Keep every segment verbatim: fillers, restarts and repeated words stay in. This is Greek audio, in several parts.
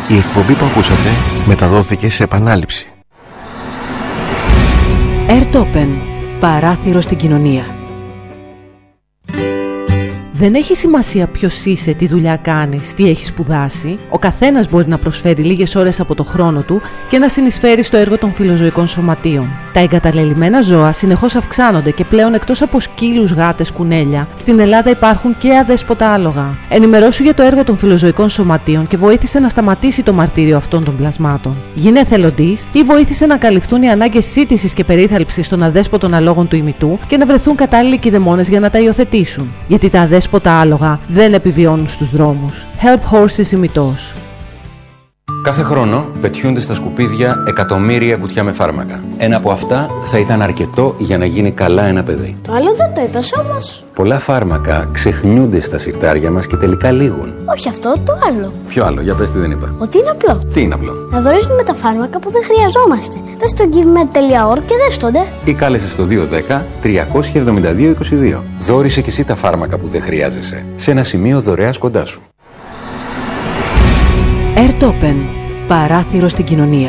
Η εκπομπή που ακούσατε μεταδόθηκε σε επανάληψη. Airtopen. Παράθυρο στην κοινωνία. Δεν έχει σημασία ποιος είσαι, τι δουλειά κάνεις, τι έχεις σπουδάσει. Ο καθένας μπορεί να προσφέρει λίγες ώρες από το χρόνο του και να συνεισφέρει στο έργο των φιλοζωικών σωματείων. Τα εγκαταλελειμμένα ζώα συνεχώς αυξάνονται και πλέον, εκτός από σκύλους, γάτες, κουνέλια, στην Ελλάδα υπάρχουν και αδέσποτα άλογα. Ενημερώσου για το έργο των φιλοζωικών σωματείων και βοήθησε να σταματήσει το μαρτύριο αυτών των πλασμάτων. Γίνε εθελοντής ή βοήθησε να καλυφθούν οι ανάγκες σύντησης και περίθαλψης των αδέσποτων αλόγων του ημιτού και να βρεθούν κατάλληλοι κηδεμόνες για να τα υιοθετήσουν. Γιατί τα αδέσποτα άλογα δεν επιβιώνουν στους δρόμους. Help Horses ημιτός. Κάθε χρόνο πετιούνται στα σκουπίδια εκατομμύρια κουτιά με φάρμακα. Ένα από αυτά θα ήταν αρκετό για να γίνει καλά ένα παιδί. Το άλλο δεν το είπες όμως. Πολλά φάρμακα ξεχνιούνται στα συρτάρια μας και τελικά λήγουν. Όχι αυτό, το άλλο. Ποιο άλλο, για πες τι δεν είπα. Ότι είναι απλό. Τι είναι απλό. Να δωρίζουμε τα φάρμακα που δεν χρειαζόμαστε. Δες στο givemed τελεία org και δες τότε. Ή κάλεσε στο δύο ένα μηδέν τρία εβδομήντα δύο είκοσι δύο. Δώρισε κι εσύ τα φάρμακα που δεν χρειάζεσαι σε ένα σημείο δωρεάς κοντά σου. Airtopen. Παράθυρο στην κοινωνία.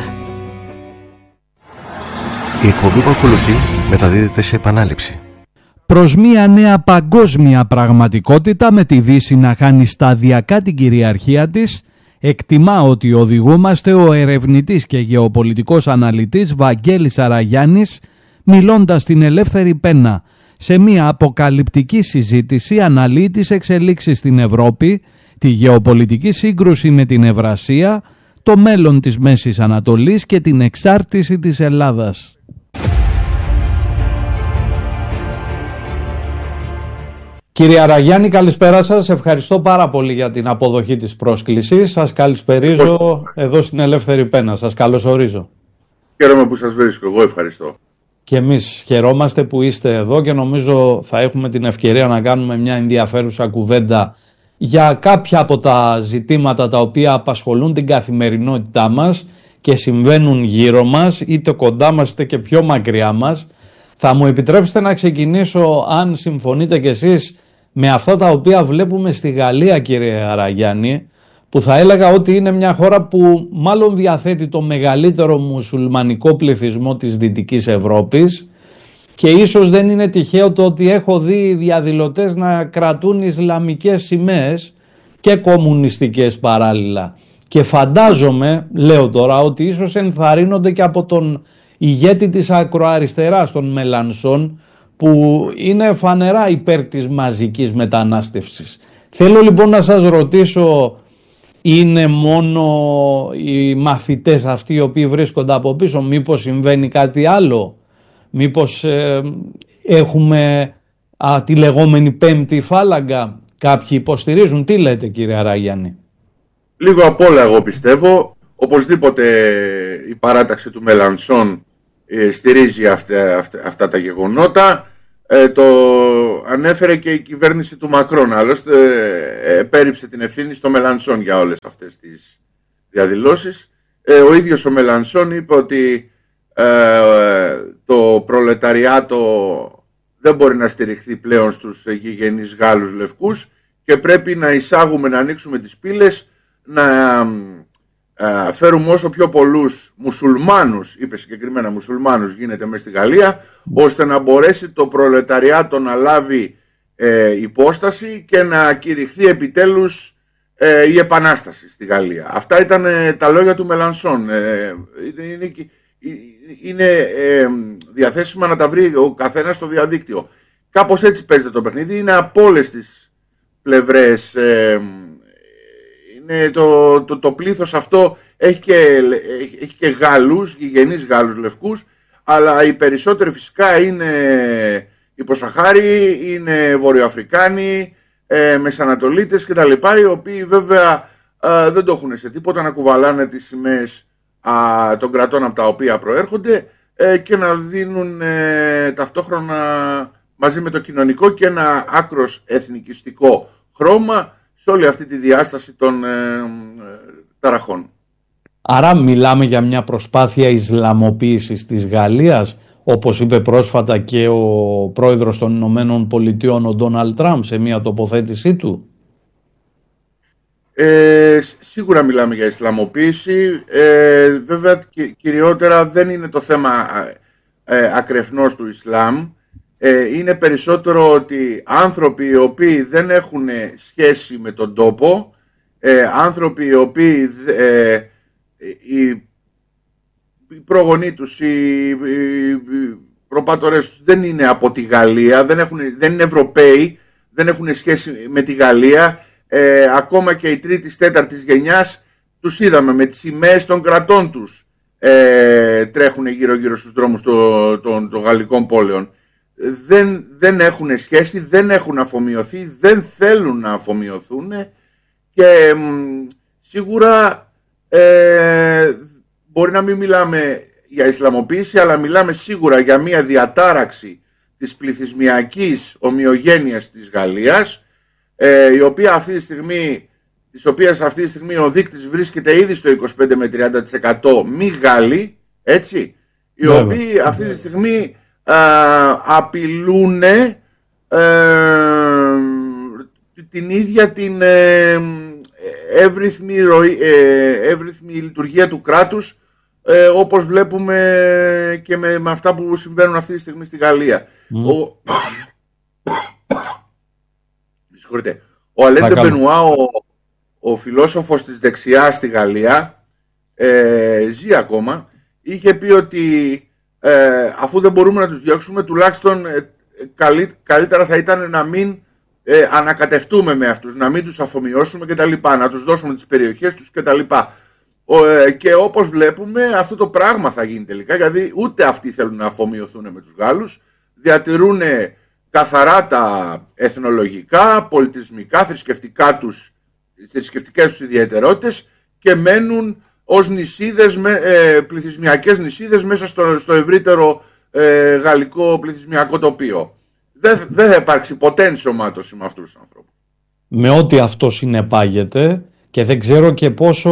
Η εκπομπή που ακολουθεί μεταδίδεται σε επανάληψη. Προς μια νέα παγκόσμια πραγματικότητα, με τη Δύση να χάνει σταδιακά την κυριαρχία της, εκτιμά ότι οδηγούμαστε ο ερευνητής και γεωπολιτικός αναλυτής Βαγγέλης Αραγιάννης, μιλώντας στην Ελεύθερη Πένα σε μια αποκαλυπτική συζήτηση, αναλύει τις εξελίξεις στην Ευρώπη, τη γεωπολιτική σύγκρουση με την Ευρασία, το μέλλον της Μέσης Ανατολής και την εξάρτηση της Ελλάδας. Κύριε Αραγιάννη, καλησπέρα σας. Ευχαριστώ πάρα πολύ για την αποδοχή της πρόσκλησης. Σας καλησπερίζω εδώ στην Ελεύθερη Πένα. Σας καλωσορίζω. Χαίρομαι που σας βρίσκω. Εγώ ευχαριστώ. Και εμείς χαιρόμαστε που είστε εδώ και νομίζω θα έχουμε την ευκαιρία να κάνουμε μια ενδιαφέρουσα κουβέντα για κάποια από τα ζητήματα τα οποία απασχολούν την καθημερινότητά μας και συμβαίνουν γύρω μας, είτε κοντά μας είτε και πιο μακριά μας. Θα μου επιτρέψετε να ξεκινήσω, αν συμφωνείτε κι εσείς, με αυτά τα οποία βλέπουμε στη Γαλλία, κύριε Αραγιάννη, που θα έλεγα ότι είναι μια χώρα που μάλλον διαθέτει το μεγαλύτερο μουσουλμανικό πληθυσμό της Δυτικής Ευρώπης και ίσως δεν είναι τυχαίο το ότι έχω δει διαδηλωτές να κρατούν ισλαμικές σημαίες και κομμουνιστικές παράλληλα. Και φαντάζομαι, λέω τώρα, ότι ίσως ενθαρρύνονται και από τον ηγέτη της ακροαριστεράς, τον Μελανσόν, που είναι φανερά υπέρ της μαζικής μετανάστευσης. Θέλω λοιπόν να σας ρωτήσω, είναι μόνο οι μαθητές αυτοί οι οποίοι βρίσκονται από πίσω, μήπως συμβαίνει κάτι άλλο? Μήπως ε, έχουμε α, τη λεγόμενη πέμπτη φάλαγγα? Κάποιοι υποστηρίζουν. Τι λέτε, κύριε Αραγιάννη? Λίγο απ' όλα εγώ πιστεύω. Οπωσδήποτε η παράταξη του Μελανσόν ε, στηρίζει αυτά, αυτά, αυτά τα γεγονότα. Ε, το ανέφερε και η κυβέρνηση του Μακρόν. Άλλωστε ε, πέριψε την ευθύνη στο Μελανσόν για όλες αυτές τις διαδηλώσεις. Ε, ο ίδιος ο Μελανσόν είπε ότι Ε, το προλεταριάτο δεν μπορεί να στηριχθεί πλέον στους γηγενείς Γάλλους λευκούς και πρέπει να εισάγουμε, να ανοίξουμε τις πύλες, να ε, φέρουμε όσο πιο πολλούς μουσουλμάνους, είπε συγκεκριμένα μουσουλμάνους γίνεται μέσα στη Γαλλία, ώστε να μπορέσει το προλεταριάτο να λάβει ε, υπόσταση και να κηρυχθεί επιτέλους ε, η επανάσταση στη Γαλλία. Αυτά ήταν ε, τα λόγια του Μελανσόν. Ε, είναι, είναι ε, διαθέσιμα να τα βρει ο καθένας στο διαδίκτυο. Κάπως έτσι παίζεται το παιχνίδι. Είναι από όλες τις πλευρές. Ε, είναι το, το, το πλήθος αυτό έχει και, έχει και Γάλλους, γηγενείς Γάλλους λευκούς, αλλά οι περισσότεροι φυσικά είναι υποσαχάριοι, είναι Βορειοαφρικάνοι, ε, Μεσανατολίτες κτλ. Οι οποίοι βέβαια ε, δεν το έχουν σε τίποτα να κουβαλάνε τις σημαίες α, των κρατών από τα οποία προέρχονται ε, και να δίνουν ε, ταυτόχρονα μαζί με το κοινωνικό και ένα άκρος εθνικιστικό χρώμα σε όλη αυτή τη διάσταση των ε, ε, ταραχών. Άρα μιλάμε για μια προσπάθεια Ισλαμοποίησης της Γαλλίας, όπως είπε πρόσφατα και ο πρόεδρος των Ηνωμένων Πολιτειών, ο Ντόναλντ Τραμπ, σε μια τοποθέτησή του. Ε, σίγουρα μιλάμε για Ισλαμοποίηση. Ε, βέβαια, κυ, κυριότερα δεν είναι το θέμα ε, ακρεφνώς του Ισλάμ. Ε, είναι περισσότερο ότι άνθρωποι οι οποίοι δεν έχουν σχέση με τον τόπο, ε, άνθρωποι οι οποίοι ε, οι, οι προγονείς τους, οι, οι προπάτορες τους δεν είναι από τη Γαλλία, δεν, έχουν, δεν είναι Ευρωπαίοι, δεν έχουν σχέση με τη Γαλλία, ε, ακόμα και οι τρίτης, τέταρτης γενιάς τους είδαμε με τις σημαίες των κρατών τους ε, τρέχουν γύρω γύρω στους δρόμους των, των, των γαλλικών πόλεων. Δεν, δεν έχουν σχέση, δεν έχουν αφομοιωθεί, δεν θέλουν να αφομοιωθούν και μ, σίγουρα ε, μπορεί να μην μιλάμε για Ισλαμοποίηση, αλλά μιλάμε σίγουρα για μια διατάραξη της πληθυσμιακής ομοιογένειας της Γαλλίας, ε, η οποία αυτή τη στιγμή, της οποίας αυτή τη στιγμή ο δείκτης βρίσκεται ήδη στο είκοσι πέντε με τριάντα τοις εκατό μη Γάλλοι, έτσι, οι Βέβαια. οποίοι αυτή τη στιγμή Uh, απειλούν uh, την ίδια την uh, εύρυθμη, ροή, uh, εύρυθμη λειτουργία του κράτους, uh, όπως βλέπουμε και με, με αυτά που συμβαίνουν αυτή τη στιγμή στη Γαλλία. Mm. Ο, ο Αλέν ντε Μπενουά, ο, ο φιλόσοφος της δεξιάς στη Γαλλία, uh, ζει ακόμα, είχε πει ότι Ε, αφού δεν μπορούμε να τους διώξουμε, τουλάχιστον ε, καλύ, καλύτερα θα ήταν να μην ε, ανακατευτούμε με αυτούς, να μην τους αφομοιώσουμε κτλ, να τους δώσουμε τις περιοχές τους κτλ. Ε, και όπως βλέπουμε αυτό το πράγμα θα γίνει τελικά, γιατί ούτε αυτοί θέλουν να αφομοιωθούν με τους Γάλλους, διατηρούν καθαρά τα εθνολογικά, πολιτισμικά, θρησκευτικά τους, θρησκευτικές τους ιδιαιτερότητες και μένουν ως νησίδες, ε, πληθυσμιακές νησίδες μέσα στο, στο ευρύτερο ε, γαλλικό πληθυσμιακό τοπίο. Δεν, δεν θα υπάρξει ποτέ ενσωμάτωση με αυτούς τους ανθρώπους. Με ό,τι αυτό συνεπάγεται, και δεν ξέρω και πόσο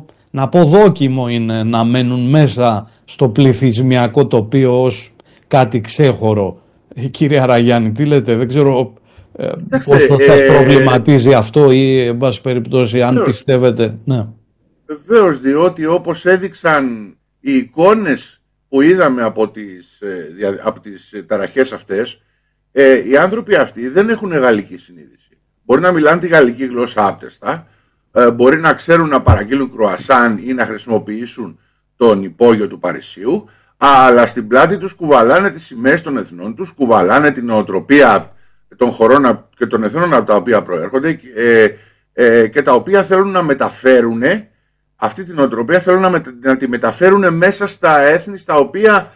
να πω δόκιμο είναι να μένουν μέσα στο πληθυσμιακό τοπίο ως κάτι ξέχωρο. Ε, κύριε Αραγιάννη, τι λέτε, δεν ξέρω ε, πόσο ε, σας προβληματίζει ε, αυτό ή εν πάση περιπτώσει αν πιστεύετε. Ναι. Βεβαίως, διότι όπως έδειξαν οι εικόνες που είδαμε από τις, από τις ταραχές αυτές, οι άνθρωποι αυτοί δεν έχουν γαλλική συνείδηση. Μπορεί να μιλάνε τη γαλλική γλώσσα άπτεστα, μπορεί να ξέρουν να παραγγείλουν κρουασάν ή να χρησιμοποιήσουν τον υπόγειο του Παρισίου, αλλά στην πλάτη τους κουβαλάνε τις σημαίες των εθνών τους, κουβαλάνε την νοοτροπία των χωρών και των εθνών από τα οποία προέρχονται και, και τα οποία θέλουν να μεταφέρουν. Αυτή την νοοτροπία θέλουν να, με, να τη μεταφέρουν μέσα στα έθνη στα οποία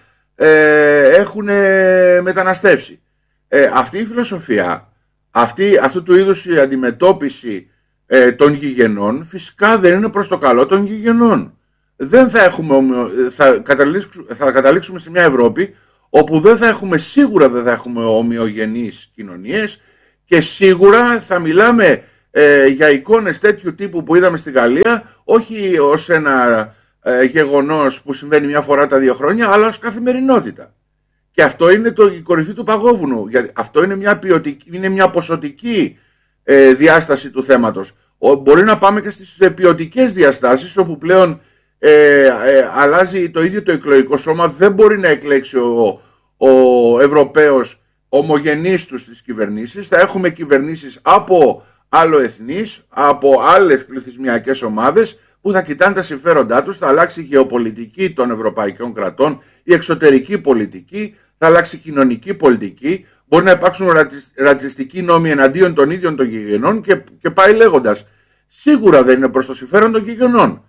ε, έχουν ε, μεταναστεύσει. Ε, αυτή η φιλοσοφία, αυτή, αυτού του είδους η αντιμετώπιση ε, των γηγενών φυσικά δεν είναι προς το καλό των γηγενών. Δεν θα, έχουμε, θα, καταλήξουμε, θα καταλήξουμε σε μια Ευρώπη όπου δεν θα έχουμε, σίγουρα δεν θα έχουμε ομοιογενείς κοινωνίες και σίγουρα θα μιλάμε Ε, για εικόνες τέτοιου τύπου που είδαμε στη Γαλλία, όχι ως ένα ε, γεγονός που συμβαίνει μια φορά τα δύο χρόνια, αλλά ως καθημερινότητα. Και αυτό είναι το, η κορυφή του παγόβουνου. Γιατί αυτό είναι μια, ποιοτική, είναι μια ποσοτική ε, διάσταση του θέματος. Ο, μπορεί να πάμε και στις ποιοτικές διαστάσεις, όπου πλέον ε, ε, αλλάζει το ίδιο το εκλογικό σώμα. Δεν μπορεί να εκλέξει ο, ο Ευρωπαίος ομογενείς τους στις κυβερνήσεις. Θα έχουμε κυβερνήσεις από άλλο εθνείς, από άλλες πληθυσμιακές ομάδες που θα κοιτάνε τα συμφέροντά τους, θα αλλάξει η γεωπολιτική των ευρωπαϊκών κρατών, η εξωτερική πολιτική, θα αλλάξει η κοινωνική πολιτική, μπορεί να υπάρξουν ρατσιστικοί νόμοι εναντίον των ίδιων των γηγενών και, και πάει λέγοντας. Σίγουρα δεν είναι προς το συμφέρον των γηγενών,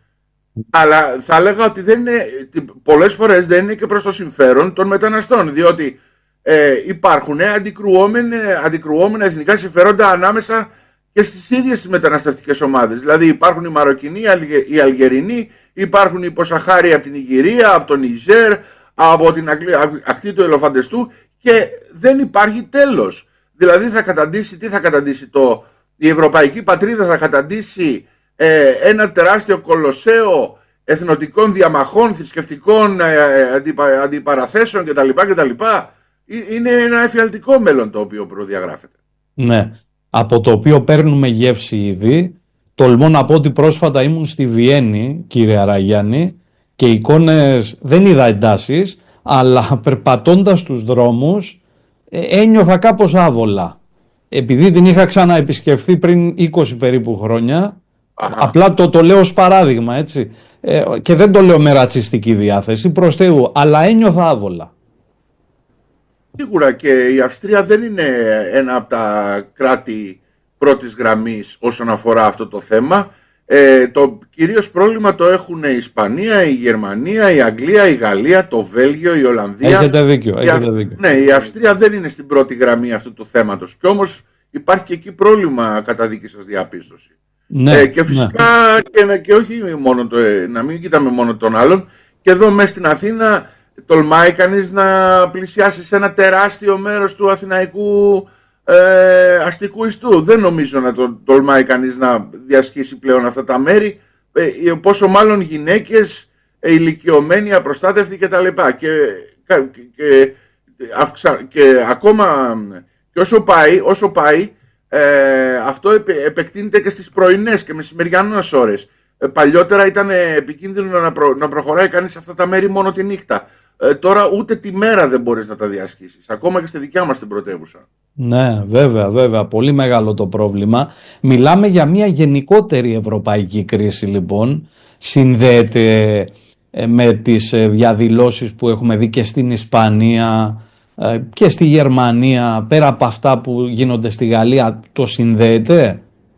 αλλά θα έλεγα ότι δεν είναι, πολλές φορές δεν είναι και προς το συμφέρον των μεταναστών, διότι ε, υπάρχουν αντικρουόμενα, αντικρουόμενα εθνικά συμφέροντα ανάμεσα και στις ίδιες τις μεταναστευτικές ομάδες. Δηλαδή υπάρχουν οι Μαροκινοί, οι Αλγερινοί, υπάρχουν οι Ποσαχάριοι από την Ιγυρία, από τον Νιζέρ, από την ακτή του Ελεφαντεστού και δεν υπάρχει τέλος. Δηλαδή θα καταντήσει, τι θα καταντήσει το, η ευρωπαϊκή πατρίδα θα καταντήσει ε, ένα τεράστιο κολοσσέο εθνοτικών διαμαχών, θρησκευτικών ε, αντιπα, αντιπαραθέσεων κτλ, κτλ. Είναι ένα εφιαλτικό μέλλον το οποίο προδιαγράφεται. Ναι. Από το οποίο παίρνουμε γεύση ήδη τολμώ να πω ότι πρόσφατα ήμουν στη Βιέννη, κύριε Αραγιάννη, και εικόνες, δεν είδα εντάσεις, αλλά περπατώντας στους δρόμους ε, ένιωθα κάπως άβολα. Επειδή την είχα ξαναεπισκεφθεί πριν είκοσι περίπου χρόνια, Αχα. απλά το, το λέω ως παράδειγμα, έτσι, ε, και δεν το λέω με ρατσιστική διάθεση, προς Θεού, αλλά ένιωθα άβολα. Σίγουρα, και η Αυστρία δεν είναι ένα από τα κράτη πρώτης γραμμής όσον αφορά αυτό το θέμα. Ε, το κυρίως πρόβλημα το έχουν η Ισπανία, η Γερμανία, η Αγγλία, η Γαλλία, το Βέλγιο, η Ολλανδία. Έχετε δίκιο, έχετε δίκιο. Ναι, η Αυστρία δεν είναι στην πρώτη γραμμή αυτού του θέματος. Και όμως υπάρχει και εκεί πρόβλημα, κατά δική σας διαπίστωση. Ναι, ε, και φυσικά ναι. και, και όχι μόνο το, να μην κοιτάμε μόνο τον άλλον. Και εδώ μέσα στην Αθήνα τολμάει κανείς να πλησιάσει σε ένα τεράστιο μέρος του αθηναϊκού ε, αστικού ιστού. Δεν νομίζω να το τολμάει κανείς να διασχίσει πλέον αυτά τα μέρη, ε, πόσο μάλλον γυναίκες, ε, ηλικιωμένοι, απροστάτευτοι κτλ. Και, και, και, αυξα, και ακόμα και όσο πάει, όσο πάει ε, αυτό επε, επεκτείνεται και στις πρωινές και μεσημεριανές ώρες. Ε, παλιότερα ήταν επικίνδυνο να, προ, να προχωράει κανείς σε αυτά τα μέρη μόνο τη νύχτα. Ε, τώρα ούτε τη μέρα δεν μπορείς να τα διασχίσεις, ακόμα και στη δικιά μας την πρωτεύουσα. Ναι, βέβαια, βέβαια, πολύ μεγάλο το πρόβλημα. Μιλάμε για μια γενικότερη ευρωπαϊκή κρίση, λοιπόν. Συνδέεται ε, με τις ε, διαδηλώσεις που έχουμε δει και στην Ισπανία ε, και στη Γερμανία, πέρα από αυτά που γίνονται στη Γαλλία, το συνδέεται?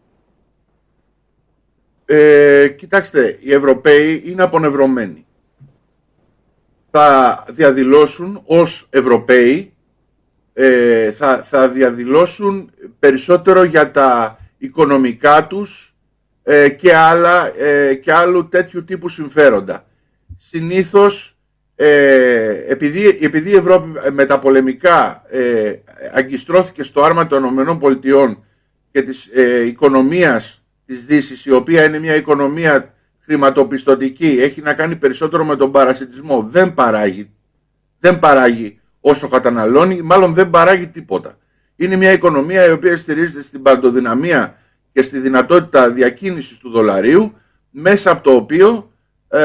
Ε, κοιτάξτε, οι Ευρωπαίοι είναι απονευρωμένοι. Θα διαδηλώσουν ως Ευρωπαίοι, ε, θα, θα διαδηλώσουν περισσότερο για τα οικονομικά τους ε, και, άλλα, ε, και άλλου τέτοιου τύπου συμφέροντα. Συνήθως, ε, επειδή, επειδή η Ευρώπη μεταπολεμικά ε, αγκιστρώθηκε στο άρμα των ΗΠΑ και της ε, οικονομίας της Δύσης, η οποία είναι μια οικονομία χρηματοπιστωτική, έχει να κάνει περισσότερο με τον παρασιτισμό, δεν παράγει, δεν παράγει όσο καταναλώνει, μάλλον δεν παράγει τίποτα. Είναι μια οικονομία η οποία στηρίζεται στην παντοδυναμία και στη δυνατότητα διακίνησης του δολαρίου, μέσα από το οποίο, ε,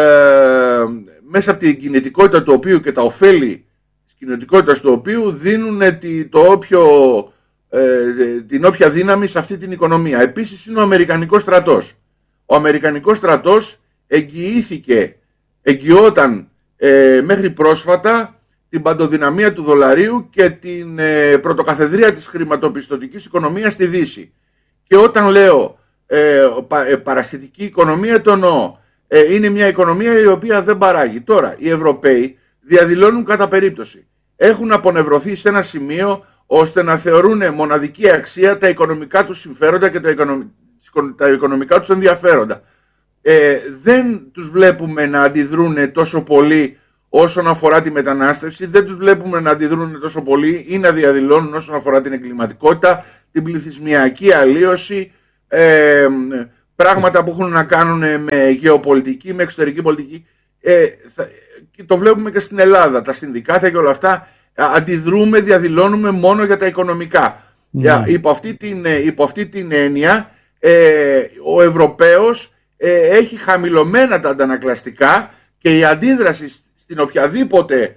μέσα από την κινητικότητα του οποίου και τα ωφέλη της κινητικότητας του οποίου δίνουν το όποιο, ε, την όποια δύναμη σε αυτή την οικονομία. Επίσης είναι ο Αμερικανικός στρατός. Ο Αμερικανικός στρατός εγγυήθηκε, εγγυόταν ε, μέχρι πρόσφατα την παντοδυναμία του δολαρίου και την ε, πρωτοκαθεδρία της χρηματοπιστωτικής οικονομίας στη Δύση. Και όταν λέω ε, πα, ε, παρασιτική οικονομία, το εννοώ. Ε, είναι μια οικονομία η οποία δεν παράγει. Τώρα, οι Ευρωπαίοι διαδηλώνουν κατά περίπτωση. Έχουν απονευρωθεί σε ένα σημείο ώστε να θεωρούν μοναδική αξία τα οικονομικά τους συμφέροντα και τα, οικονομ... τα οικονομικά τους ενδιαφέροντα. Ε, δεν τους βλέπουμε να αντιδρούν τόσο πολύ όσον αφορά τη μετανάστευση, δεν τους βλέπουμε να αντιδρούν τόσο πολύ ή να διαδηλώνουν όσον αφορά την εγκληματικότητα, την πληθυσμιακή αλλίωση, ε, πράγματα που έχουν να κάνουν με γεωπολιτική, με εξωτερική πολιτική. Ε, θα, και το βλέπουμε και στην Ελλάδα, τα συνδικάτα και όλα αυτά, αντιδρούμε, διαδηλώνουμε μόνο για τα οικονομικά. Mm. Υπό, αυτή την, υπό αυτή την έννοια, ε, ο Ευρωπαίος ε, έχει χαμηλωμένα τα αντανακλαστικά και η αντίδραση στην οποιαδήποτε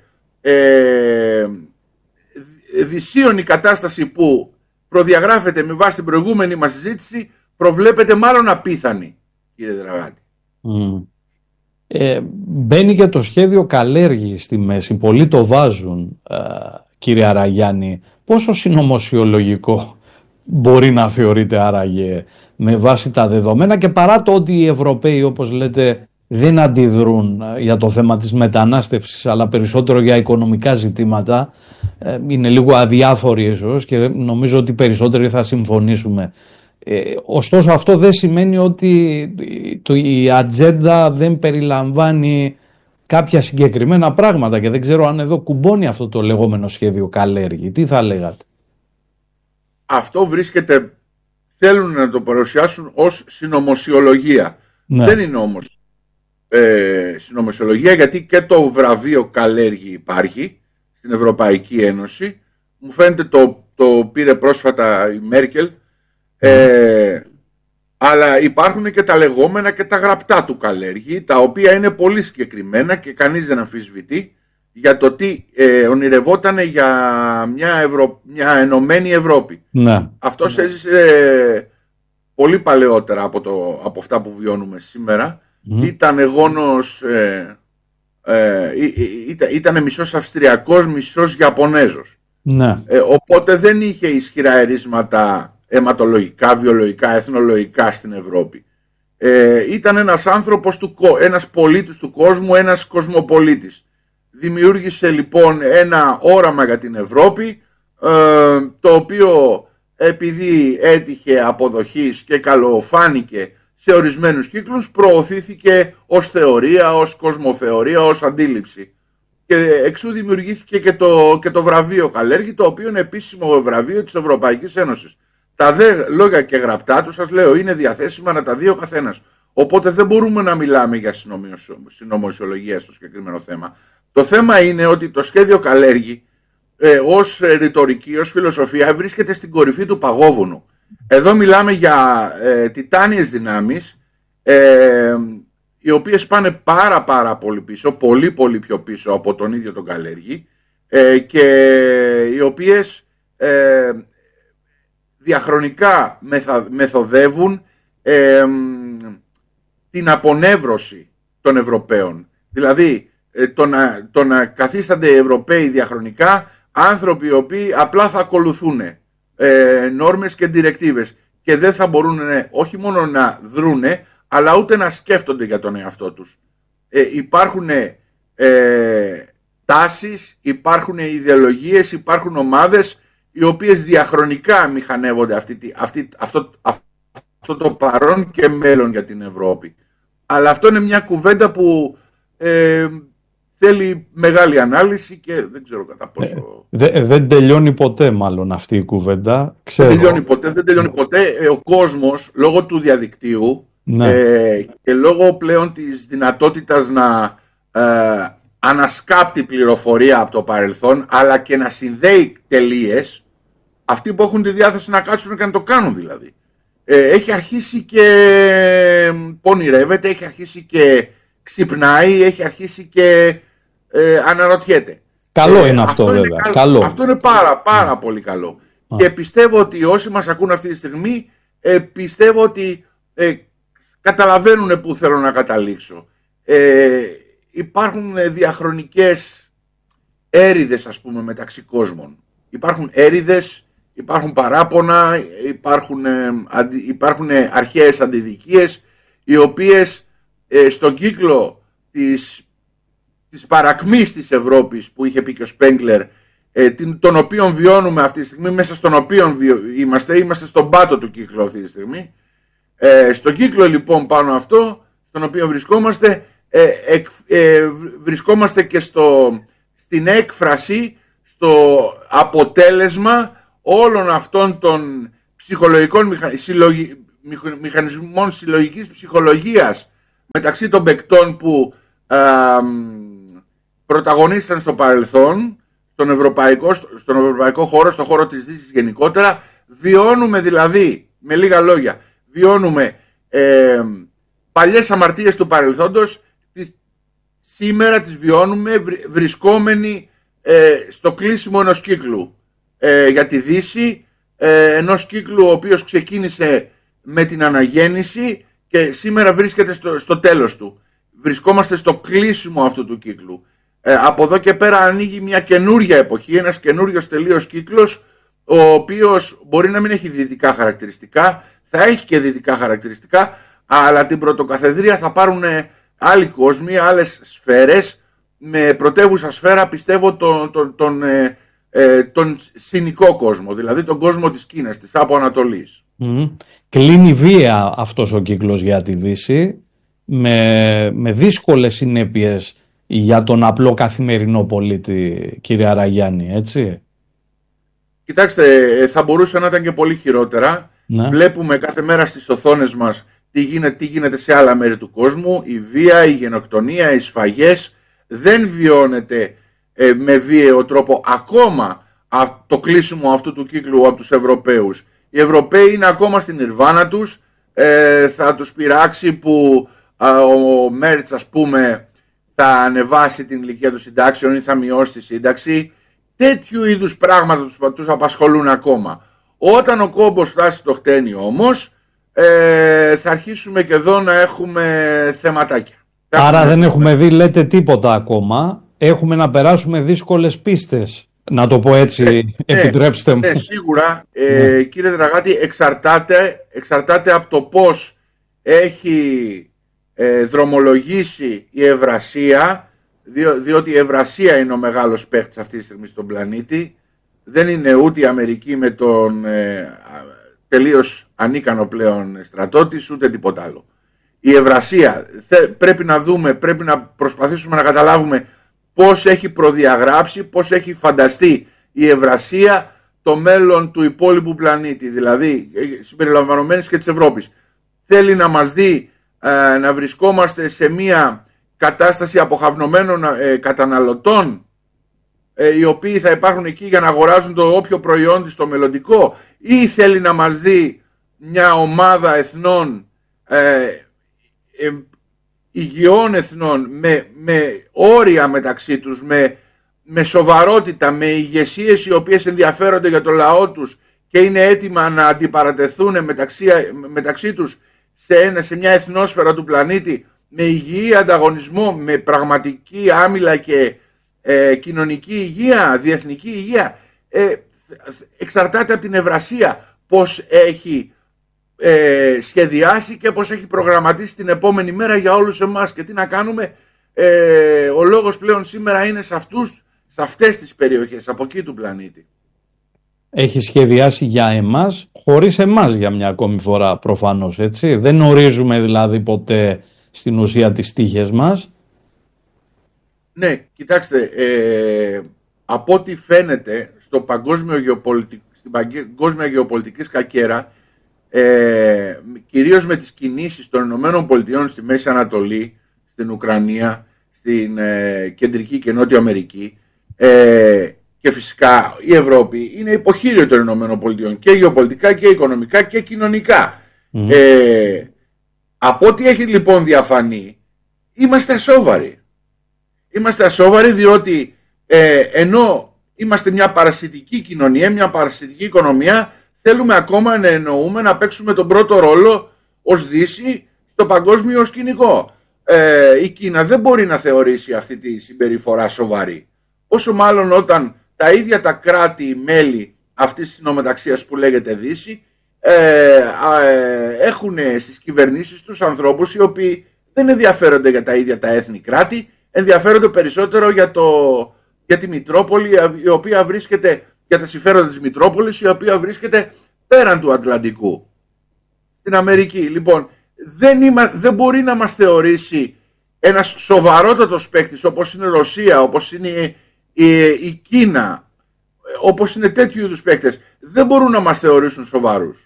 ε, δυσίωνη κατάσταση που προδιαγράφεται με βάση την προηγούμενη μας συζήτηση προβλέπεται μάλλον απίθανη, κύριε Δραγάτη. Mm. Ε, μπαίνει και το σχέδιο Καλέργη στη μέση, πολλοί το βάζουν, ε, κύριε Αραγιάννη. Πόσο συνωμοσιολογικό μπορεί να θεωρείται άραγε με βάση τα δεδομένα, και παρά το ότι οι Ευρωπαίοι, όπως λέτε, δεν αντιδρούν για το θέμα της μετανάστευσης αλλά περισσότερο για οικονομικά ζητήματα, ε, είναι λίγο αδιάφοροι ίσως και νομίζω ότι περισσότεροι θα συμφωνήσουμε. Ε, ωστόσο αυτό δεν σημαίνει ότι το, η ατζέντα δεν περιλαμβάνει κάποια συγκεκριμένα πράγματα και δεν ξέρω αν εδώ κουμπώνει αυτό το λεγόμενο σχέδιο Καλέργη. Τι θα λέγατε? Αυτό βρίσκεται, θέλουν να το παρουσιάσουν ως συνωμοσιολογία. Ναι. Δεν είναι όμως ε, συνωμοσιολογία, γιατί και το βραβείο Καλέργη υπάρχει στην Ευρωπαϊκή Ένωση. Μου φαίνεται το, το πήρε πρόσφατα η Μέρκελ. Ε, Αλλά υπάρχουν και τα λεγόμενα και τα γραπτά του Καλέργη, τα οποία είναι πολύ συγκεκριμένα και κανείς δεν αμφισβητεί για το τι ε, ονειρευόταν για μια, Ευρω... μια ενωμένη Ευρώπη. Ναι. Αυτός ναι. έζησε ε, πολύ παλαιότερα από, το, από αυτά που βιώνουμε σήμερα. Mm. Ήταν γόνος, ε, ε, ήταν, ήταν μισός Αυστριακός, μισός Ιαπωνέζος. Ναι. Ε, οπότε δεν είχε ισχυρά ερίσματα αιματολογικά, βιολογικά, εθνολογικά στην Ευρώπη. Ε, ήταν ένας άνθρωπος, του, ένας πολίτης του κόσμου, ένας κοσμοπολίτης. Δημιούργησε λοιπόν ένα όραμα για την Ευρώπη, ε, το οποίο επειδή έτυχε αποδοχής και καλοφάνηκε σε ορισμένους κύκλους, προωθήθηκε ως θεωρία, ως κοσμοθεωρία, ως αντίληψη. Και εξού δημιουργήθηκε και το, και το βραβείο Καλέργη, το οποίο είναι επίσημο βραβείο της Ευρωπαϊκής Ένωσης. Τα δε λόγια και γραπτά του, σας λέω, είναι διαθέσιμα να τα δει ο καθένας. Οπότε δεν μπορούμε να μιλάμε για συνωμοσιολογία στο συγκεκριμένο θέμα. Το θέμα είναι ότι το σχέδιο Καλέργη ε, ως ρητορική, ως φιλοσοφία βρίσκεται στην κορυφή του παγόβουνου. Εδώ μιλάμε για ε, τιτάνιες δυνάμεις, ε, οι οποίες πάνε πάρα πάρα πολύ πίσω, πολύ πολύ πιο πίσω από τον ίδιο τον Καλέργη, ε, και οι οποίες ε, διαχρονικά μεθα, μεθοδεύουν ε, την απονεύρωση των Ευρωπαίων. Δηλαδή ε, το, να, το να καθίστανται οι Ευρωπαίοι διαχρονικά άνθρωποι οι οποίοι απλά θα ακολουθούν ε, νόρμες και διρεκτίβες και δεν θα μπορούν ε, όχι μόνο να δρούνε, αλλά ούτε να σκέφτονται για τον εαυτό τους. Ε, υπάρχουν ε, τάσεις, υπάρχουν ιδεολογίες, υπάρχουν ομάδες οι οποίες διαχρονικά μηχανεύονται αυτή, αυτή, αυτό, αυτό το παρόν και μέλλον για την Ευρώπη. Αλλά αυτό είναι μια κουβέντα που ε, θέλει μεγάλη ανάλυση και δεν ξέρω κατά πόσο... Ε, δε, δεν τελειώνει ποτέ μάλλον αυτή η κουβέντα. Ξέρω. Δεν τελειώνει ποτέ, δεν τελειώνει ποτέ. Ε, ο κόσμος λόγω του διαδικτύου ναι. ε, και λόγω πλέον της δυνατότητας να ε, ανασκάπτει πληροφορία από το παρελθόν, αλλά και να συνδέει τελείες, αυτοί που έχουν τη διάθεση να κάτσουν και να το κάνουν δηλαδή. Ε, έχει αρχίσει και πονηρεύεται, έχει αρχίσει και ξυπνάει, έχει αρχίσει και ε, αναρωτιέται. Καλό ε, είναι αυτό, αυτό βέβαια. Είναι καλό. Αυτό είναι πάρα πάρα mm. πολύ καλό. Mm. Και πιστεύω ότι όσοι μας ακούν αυτή τη στιγμή, ε, πιστεύω ότι ε, καταλαβαίνουν που θέλω να καταλήξω. Ε, υπάρχουν διαχρονικές έρηδες, ας πούμε, μεταξύ κόσμων. Υπάρχουν έρηδες, υπάρχουν παράπονα, υπάρχουν, ε, αντι, υπάρχουν αρχαίες αντιδικίες, οι οποίες ε, στον κύκλο της, της παρακμής της Ευρώπης που είχε πει και ο Σπέγγλερ, ε, την, τον οποίον βιώνουμε αυτή τη στιγμή, μέσα στον οποίο βιο, είμαστε, είμαστε στον πάτο του κύκλου αυτή τη στιγμή. Ε, στον κύκλο λοιπόν πάνω αυτό, στον οποίο βρισκόμαστε, ε, ε, ε, βρισκόμαστε και στο, στην έκφραση, στο αποτέλεσμα όλων αυτών των ψυχολογικών μηχα... συλλογι... μηχανισμών συλλογικής ψυχολογίας μεταξύ των παικτών που ε, πρωταγωνίστησαν στο παρελθόν, στον ευρωπαϊκό, στον ευρωπαϊκό χώρο, στον χώρο της Δύσης γενικότερα. Βιώνουμε δηλαδή, με λίγα λόγια, βιώνουμε ε, παλιές αμαρτίες του παρελθόντος, τις, σήμερα τις βιώνουμε βρι, βρισκόμενοι ε, στο κλείσιμο ενός κύκλου ε, για τη Δύση, ε, ενός κύκλου ο οποίος ξεκίνησε με την αναγέννηση και σήμερα βρίσκεται στο, στο τέλος του. Βρισκόμαστε στο κλείσιμο αυτού του κύκλου. Ε, από εδώ και πέρα ανοίγει μια καινούρια εποχή, ένας καινούριος τελείως κύκλος, ο οποίος μπορεί να μην έχει δυτικά χαρακτηριστικά, θα έχει και δυτικά χαρακτηριστικά, αλλά την πρωτοκαθεδρία θα πάρουν άλλοι κόσμοι, άλλες σφαίρες, με πρωτεύουσα σφαίρα πιστεύω τον, τον, τον, ε, ε, τον συνικό κόσμο, δηλαδή τον κόσμο της Κίνας, της Άπο Ανατολής. Mm. Κλείνει βία αυτός ο κύκλος για τη Δύση, με, με δύσκολες συνέπειες για τον απλό καθημερινό πολίτη, κύριε Αραγιάννη, έτσι. Κοιτάξτε, θα μπορούσε να ήταν και πολύ χειρότερα. Ναι. Βλέπουμε κάθε μέρα στις οθόνες μας τι γίνεται, τι γίνεται σε άλλα μέρη του κόσμου. Η βία, η γενοκτονία, οι σφαγές. Δεν βιώνεται ε, με βίαιο τρόπο ακόμα α, το κλείσιμο αυτού του κύκλου από τους Ευρωπαίους. Οι Ευρωπαίοι είναι ακόμα στην ιρβάνα τους, ε, θα τους πειράξει που ε, ο Μέρτς, ας πούμε, θα ανεβάσει την ηλικία των συντάξεων ή θα μειώσει τη σύνταξη. Τέτοιου είδους πράγματα τους, τους απασχολούν ακόμα. Όταν ο κόμπος φτάσει στο χτένι όμως, ε, θα αρχίσουμε και εδώ να έχουμε θεματάκια. Άρα έχουμε δεν έχουμε δει, λέτε, τίποτα ακόμα. Έχουμε να περάσουμε δύσκολες πίστες. Να το πω έτσι, ε, επιτρέψτε μου. Ναι, σίγουρα. Ε, ναι. Κύριε Δραγάτη, εξαρτάται, εξαρτάται από το πώς έχει ε, δρομολογήσει η Ευρασία, δι, διότι η Ευρασία είναι ο μεγάλος παίχτης αυτή τη στιγμή στον πλανήτη. Δεν είναι ούτε η Αμερική με τον ε, τελείως ανίκανο πλέον στρατό της, ούτε τίποτα άλλο. Η Ευρασία, θε, πρέπει να δούμε, πρέπει να προσπαθήσουμε να καταλάβουμε πώς έχει προδιαγράψει, πώς έχει φανταστεί η Ευρασία το μέλλον του υπόλοιπου πλανήτη, δηλαδή συμπεριλαμβανομένης και της Ευρώπης. Θέλει να μας δει ε, να βρισκόμαστε σε μια κατάσταση αποχαυνομένων ε, καταναλωτών, ε, οι οποίοι θα υπάρχουν εκεί για να αγοράζουν το όποιο προϊόν της το μελλοντικό, ή θέλει να μας δει μια ομάδα εθνών, ε, ε, υγιών εθνών, με, με όρια μεταξύ τους, με, με σοβαρότητα, με ηγεσίες οι οποίες ενδιαφέρονται για το λαό τους και είναι έτοιμα να αντιπαρατεθούν μεταξύ, μεταξύ τους σε, ένα, σε μια εθνόσφαιρα του πλανήτη, με υγιή ανταγωνισμό, με πραγματική άμυλα και ε, κοινωνική υγεία, διεθνική υγεία. Ε, εξαρτάται από την Ευρασία πώς έχει ε, σχεδιάσει και πώς έχει προγραμματίσει την επόμενη μέρα για όλους εμάς. Και τι να κάνουμε, ε, ο λόγος πλέον σήμερα είναι σε, αυτούς, σε αυτές τις περιοχές, από εκεί του πλανήτη. Έχει σχεδιάσει για εμάς, χωρίς εμάς για μια ακόμη φορά προφανώς, έτσι. Δεν ορίζουμε δηλαδή ποτέ στην ουσία τις τύχες μας. Ναι, κοιτάξτε, ε, από ό,τι φαίνεται στο παγκόσμιο γεωπολιτικ... στην παγκόσμια γεωπολιτική σκακέρα, ε, κυρίως με τις κινήσεις των Ηνωμένων Πολιτειών στη Μέση Ανατολή, στην Ουκρανία, στην ε, Κεντρική και Νότια Αμερική, ε, και φυσικά η Ευρώπη είναι υποχείριο των Ηνωμένων Πολιτειών και γεωπολιτικά και οικονομικά και κοινωνικά. Mm. Ε, από ό,τι έχει λοιπόν διαφανεί, είμαστε ασόβαροι. Είμαστε ασόβαροι διότι ε, ενώ είμαστε μια παρασιτική κοινωνία, μια παρασιτική οικονομία, θέλουμε ακόμα να εννοούμε να παίξουμε τον πρώτο ρόλο ως Δύση στο παγκόσμιο σκηνικό. Ε, η Κίνα δεν μπορεί να θεωρήσει αυτή τη συμπεριφορά σοβαρή. Όσο μάλλον όταν τα ίδια τα κράτη-μέλη αυτής της συνομεταξίας που λέγεται Δύση ε, ε, έχουν στις κυβερνήσεις τους ανθρώπους οι οποίοι δεν ενδιαφέρονται για τα ίδια τα έθνη κράτη, ενδιαφέρονται περισσότερο για, το, για τη Μητρόπολη, η οποία βρίσκεται, για τα συμφέροντα της Μητρόπολης, η οποία βρίσκεται πέραν του Ατλαντικού, στην Αμερική. Λοιπόν, δεν, είμα, δεν μπορεί να μας θεωρήσει ένας σοβαρότατος παίκτης όπως είναι η Ρωσία, όπως είναι η, η, η Κίνα, όπως είναι τέτοιου είδους παίκτες, δεν μπορούν να μας θεωρήσουν σοβαρούς.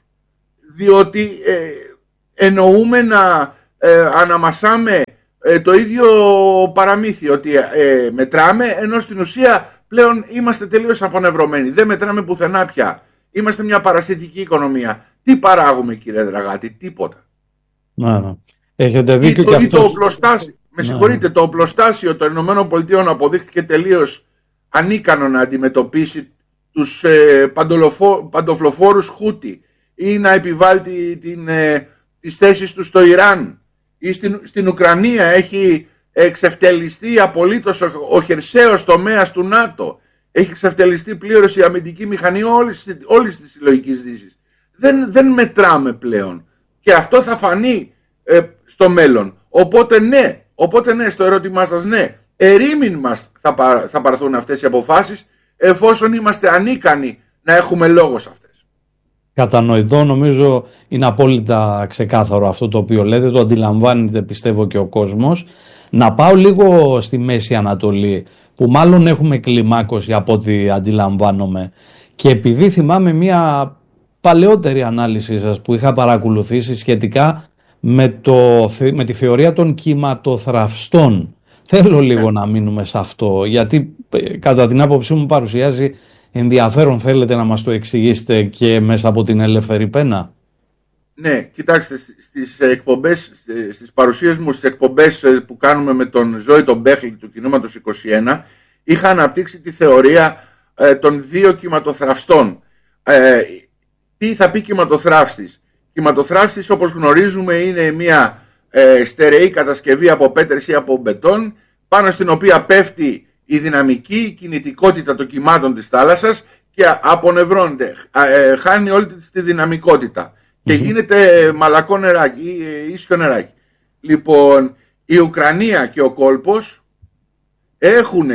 Διότι ε, εννοούμε να ε, αναμασάμε ε, το ίδιο παραμύθι, ότι ε, μετράμε, ενώ στην ουσία πλέον είμαστε τελείως απονευρωμένοι. Δεν μετράμε πουθενά πια. Είμαστε μια παρασιτική οικονομία. Τι παράγουμε, κύριε Δραγάτη? Τίποτα. Να, έχετε δίκιο. Ή το, και ή το αυτός... οπλοστάσιο, με συγχωρείτε, το οπλοστάσιο των Ηνωμένων Πολιτειών αποδείχθηκε τελείως ανίκανο να αντιμετωπίσει τους ε, παντοφλοφόρους Χούτι ή να επιβάλλει την, την, ε, τις θέσεις του στο Ιράν ή στην, στην Ουκρανία. Έχει εξευτελιστεί απολύτως ο, ο χερσαίος τομέας του ΝΑΤΟ. Έχει εξευτελιστεί πλήρως η αμυντική μηχανή όλης, όλης της συλλογικής δύσης. Δεν, δεν μετράμε πλέον. Και αυτό θα φανεί ε, στο μέλλον. Οπότε ναι, οπότε ναι, στο ερώτημά σας ναι, ερήμην μας θα, πα, θα πάρθουν αυτές οι αποφάσεις, εφόσον είμαστε ανίκανοι να έχουμε λόγο σε αυτές. Κατανοητό, νομίζω είναι απόλυτα ξεκάθαρο αυτό το οποίο λέτε, το αντιλαμβάνεται πιστεύω και ο κόσμος. Να πάω λίγο στη Μέση Ανατολή, που μάλλον έχουμε κλιμάκωση από ό,τι αντιλαμβάνομαι, και επειδή θυμάμαι μια παλαιότερη ανάλυση σας που είχα παρακολουθήσει σχετικά με, το, με τη θεωρία των κυματοθραυστών. Θέλω λίγο να μείνουμε σε αυτό, γιατί κατά την άποψή μου παρουσιάζει ενδιαφέρον. Θέλετε να μας το εξηγήσετε και μέσα από την ελεύθερη πένα? Ναι, κοιτάξτε, στις εκπομπές, στις παρουσίες μου, στις εκπομπές που κάνουμε με τον Ζώη τον Μπέχλη του Κινήματος είκοσι ένα, είχα αναπτύξει τη θεωρία ε, των δύο κυματοθραυστών. Ε, τι θα πει κυματοθραύστης? Κυματοθραύστης, όπως γνωρίζουμε, είναι μια ε, στερεή κατασκευή από πέτρες ή από μπετόν, πάνω στην οποία πέφτει η δυναμική, η κινητικότητα των κυμάτων της θάλασσας και απονευρώνεται, ε, χάνει όλη τη δυναμικότητα και mm-hmm. γίνεται μαλακό νεράκι ή ίσιο νεράκι. Λοιπόν, η Ουκρανία και ο κόλπος έχουν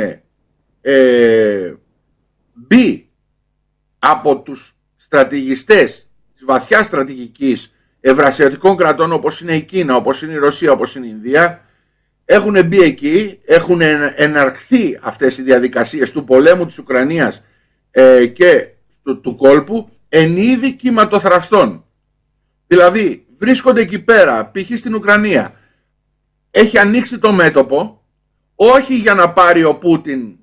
ε, μπει από τους στρατηγιστές της βαθιάς στρατηγικής ευρασιατικών κρατών, όπως είναι η Κίνα, όπως είναι η Ρωσία, όπως είναι η Ινδία. Έχουν μπει εκεί, έχουν εναρχθεί αυτές οι διαδικασίες του πολέμου της Ουκρανίας ε, και του, του κόλπου εν είδη κυματοθραυστών. Δηλαδή βρίσκονται εκεί πέρα, π.χ. στην Ουκρανία, έχει ανοίξει το μέτωπο, όχι για να πάρει ο Πούτιν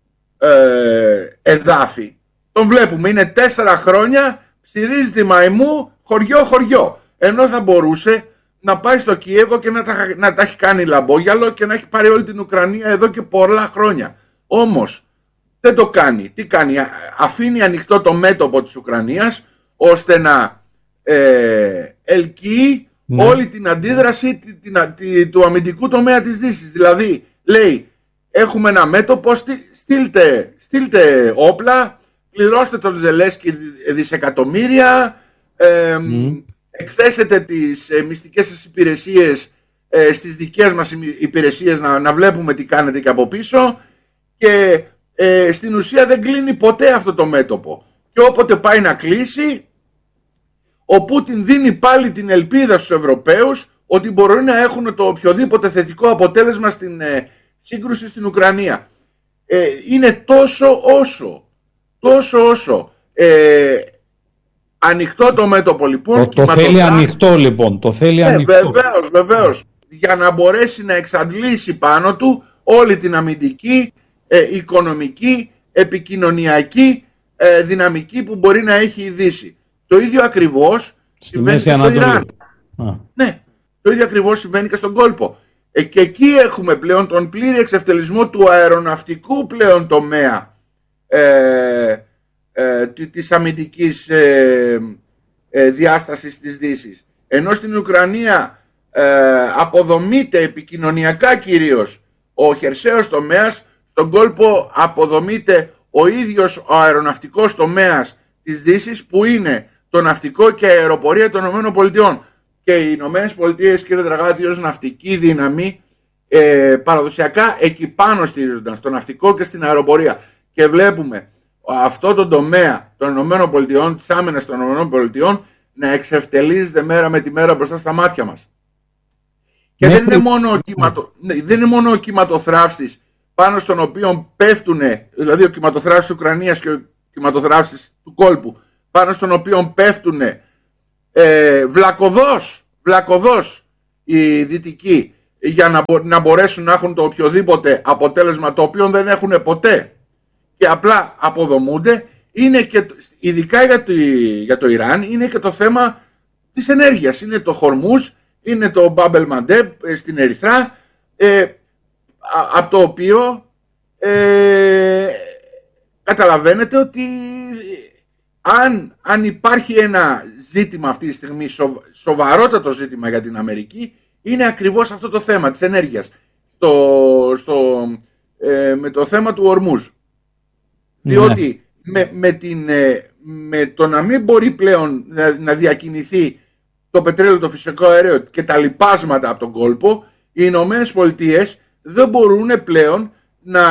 ε, εδάφη. Τον βλέπουμε, είναι τέσσερα χρόνια, ψηρίζει τη μαϊμού, χωριό χωριό. Ενώ θα μπορούσε να πάει στο Κιέβο και να τα, να τα έχει κάνει λαμπόγιαλο και να έχει πάρει όλη την Ουκρανία εδώ και πολλά χρόνια. Όμως δεν το κάνει. Τι κάνει? Αφήνει ανοιχτό το μέτωπο της Ουκρανίας ώστε να ε, ελκύει ναι. όλη την αντίδραση την, την, την, του αμυντικού τομέα της Δύσης. Δηλαδή λέει, έχουμε ένα μέτωπο, στείλτε, στείλτε όπλα, πληρώστε τον Ζελένσκι δισεκατομμύρια, ε, mm. εκθέσετε τις ε, μυστικές σας υπηρεσίες ε, στις δικές μας υπηρεσίες να, να βλέπουμε τι κάνετε και από πίσω, και ε, στην ουσία δεν κλείνει ποτέ αυτό το μέτωπο. Και όποτε πάει να κλείσει, ο Πούτιν δίνει πάλι την ελπίδα στους Ευρωπαίους ότι μπορεί να έχουν το οποιοδήποτε θετικό αποτέλεσμα στην ε, σύγκρουση στην Ουκρανία. Ε, είναι τόσο όσο, τόσο όσο ε, ανοιχτό το μέτωπο λοιπόν. Το, το θέλει ανοιχτό λοιπόν, το θέλει ε, ανοιχτό. Βεβαίως, βεβαίως, για να μπορέσει να εξαντλήσει πάνω του όλη την αμυντική, ε, οικονομική, επικοινωνιακή ε, δυναμική που μπορεί να έχει η Δύση. Το ίδιο ακριβώς συμβαίνει και στο Ιράν. Α. Ναι, το ίδιο ακριβώς συμβαίνει και στον κόλπο. Ε, και εκεί έχουμε πλέον τον πλήρη εξευτελισμό του αεροναυτικού πλέον τομέα ε, ε, της αμυντικής ε, ε, διάστασης της Δύσης. Ενώ στην Ουκρανία ε, αποδομείται επικοινωνιακά κυρίως ο χερσαίος τομέας, στον κόλπο αποδομείται ο ίδιος ο αεροναυτικός τομέας της Δύσης, που είναι το ναυτικό και αεροπορία των ΗΠΑ. Και οι ΗΠΑ, κύριε Δραγάτη, ως ναυτική δύναμη ε, παραδοσιακά εκεί πάνω στηρίζονταν στο ναυτικό και στην αεροπορία. Και βλέπουμε αυτό το τομέα των ΗΠΑ, της άμυνας των ΗΠΑ, να εξευτελίζεται μέρα με τη μέρα μπροστά στα μάτια μας. Και δεν είναι μόνο ο, κυματο, δεν είναι μόνο ο κυματοθράυστης πάνω στον οποίο πέφτουν, δηλαδή ο κυματοθράυστης της Ουκρανίας και ο κυματοθράυστης του κόλπου, πάνω στον οποίο πέφτουν ε, βλακωδώς, βλακωδώς οι δυτικοί για να, μπο, να μπορέσουν να έχουν το οποιοδήποτε αποτέλεσμα, το οποίο δεν έχουν ποτέ και απλά αποδομούνται. Είναι και, ειδικά για το, για το Ιράν, είναι και το θέμα της ενέργειας. Είναι το Χορμούζ, είναι το Μπάμπελ Μαντέμπ στην Ερυθρά, ε, από το οποίο ε, καταλαβαίνετε ότι αν, αν υπάρχει ένα ζήτημα αυτή τη στιγμή, σοβ, σοβαρότατο ζήτημα για την Αμερική, είναι ακριβώς αυτό το θέμα της ενέργειας στο, στο, ε, με το θέμα του Ορμούζ. Ναι. Διότι με, με, την, με το να μην μπορεί πλέον να, να διακινηθεί το πετρέλαιο, το φυσικό αέριο και τα λιπάσματα από τον κόλπο, οι Ηνωμένες Πολιτείες δεν μπορούν πλέον να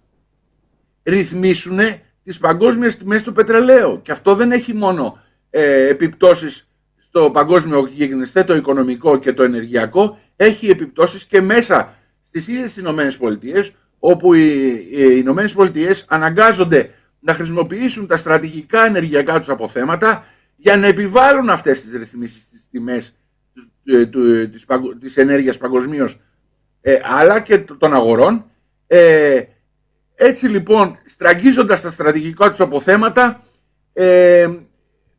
ρυθμίσουν τις παγκόσμιες τιμές του πετρελαίου. Και αυτό δεν έχει μόνο ε, επιπτώσεις στο παγκόσμιο γίγνεσθε, το οικονομικό και το ενεργειακό, έχει επιπτώσεις και μέσα στις ίδιες Ηνωμένες Πολιτείες, όπου οι, οι Ηνωμένες Πολιτείες αναγκάζονται να χρησιμοποιήσουν τα στρατηγικά ενεργειακά τους αποθέματα για να επιβάλλουν αυτές τις ρυθμίσεις στις τιμές του, του, της, της ενέργειας παγκοσμίως, ε, αλλά και των αγορών. Ε, έτσι λοιπόν, στραγγίζοντας τα στρατηγικά τους αποθέματα, ε,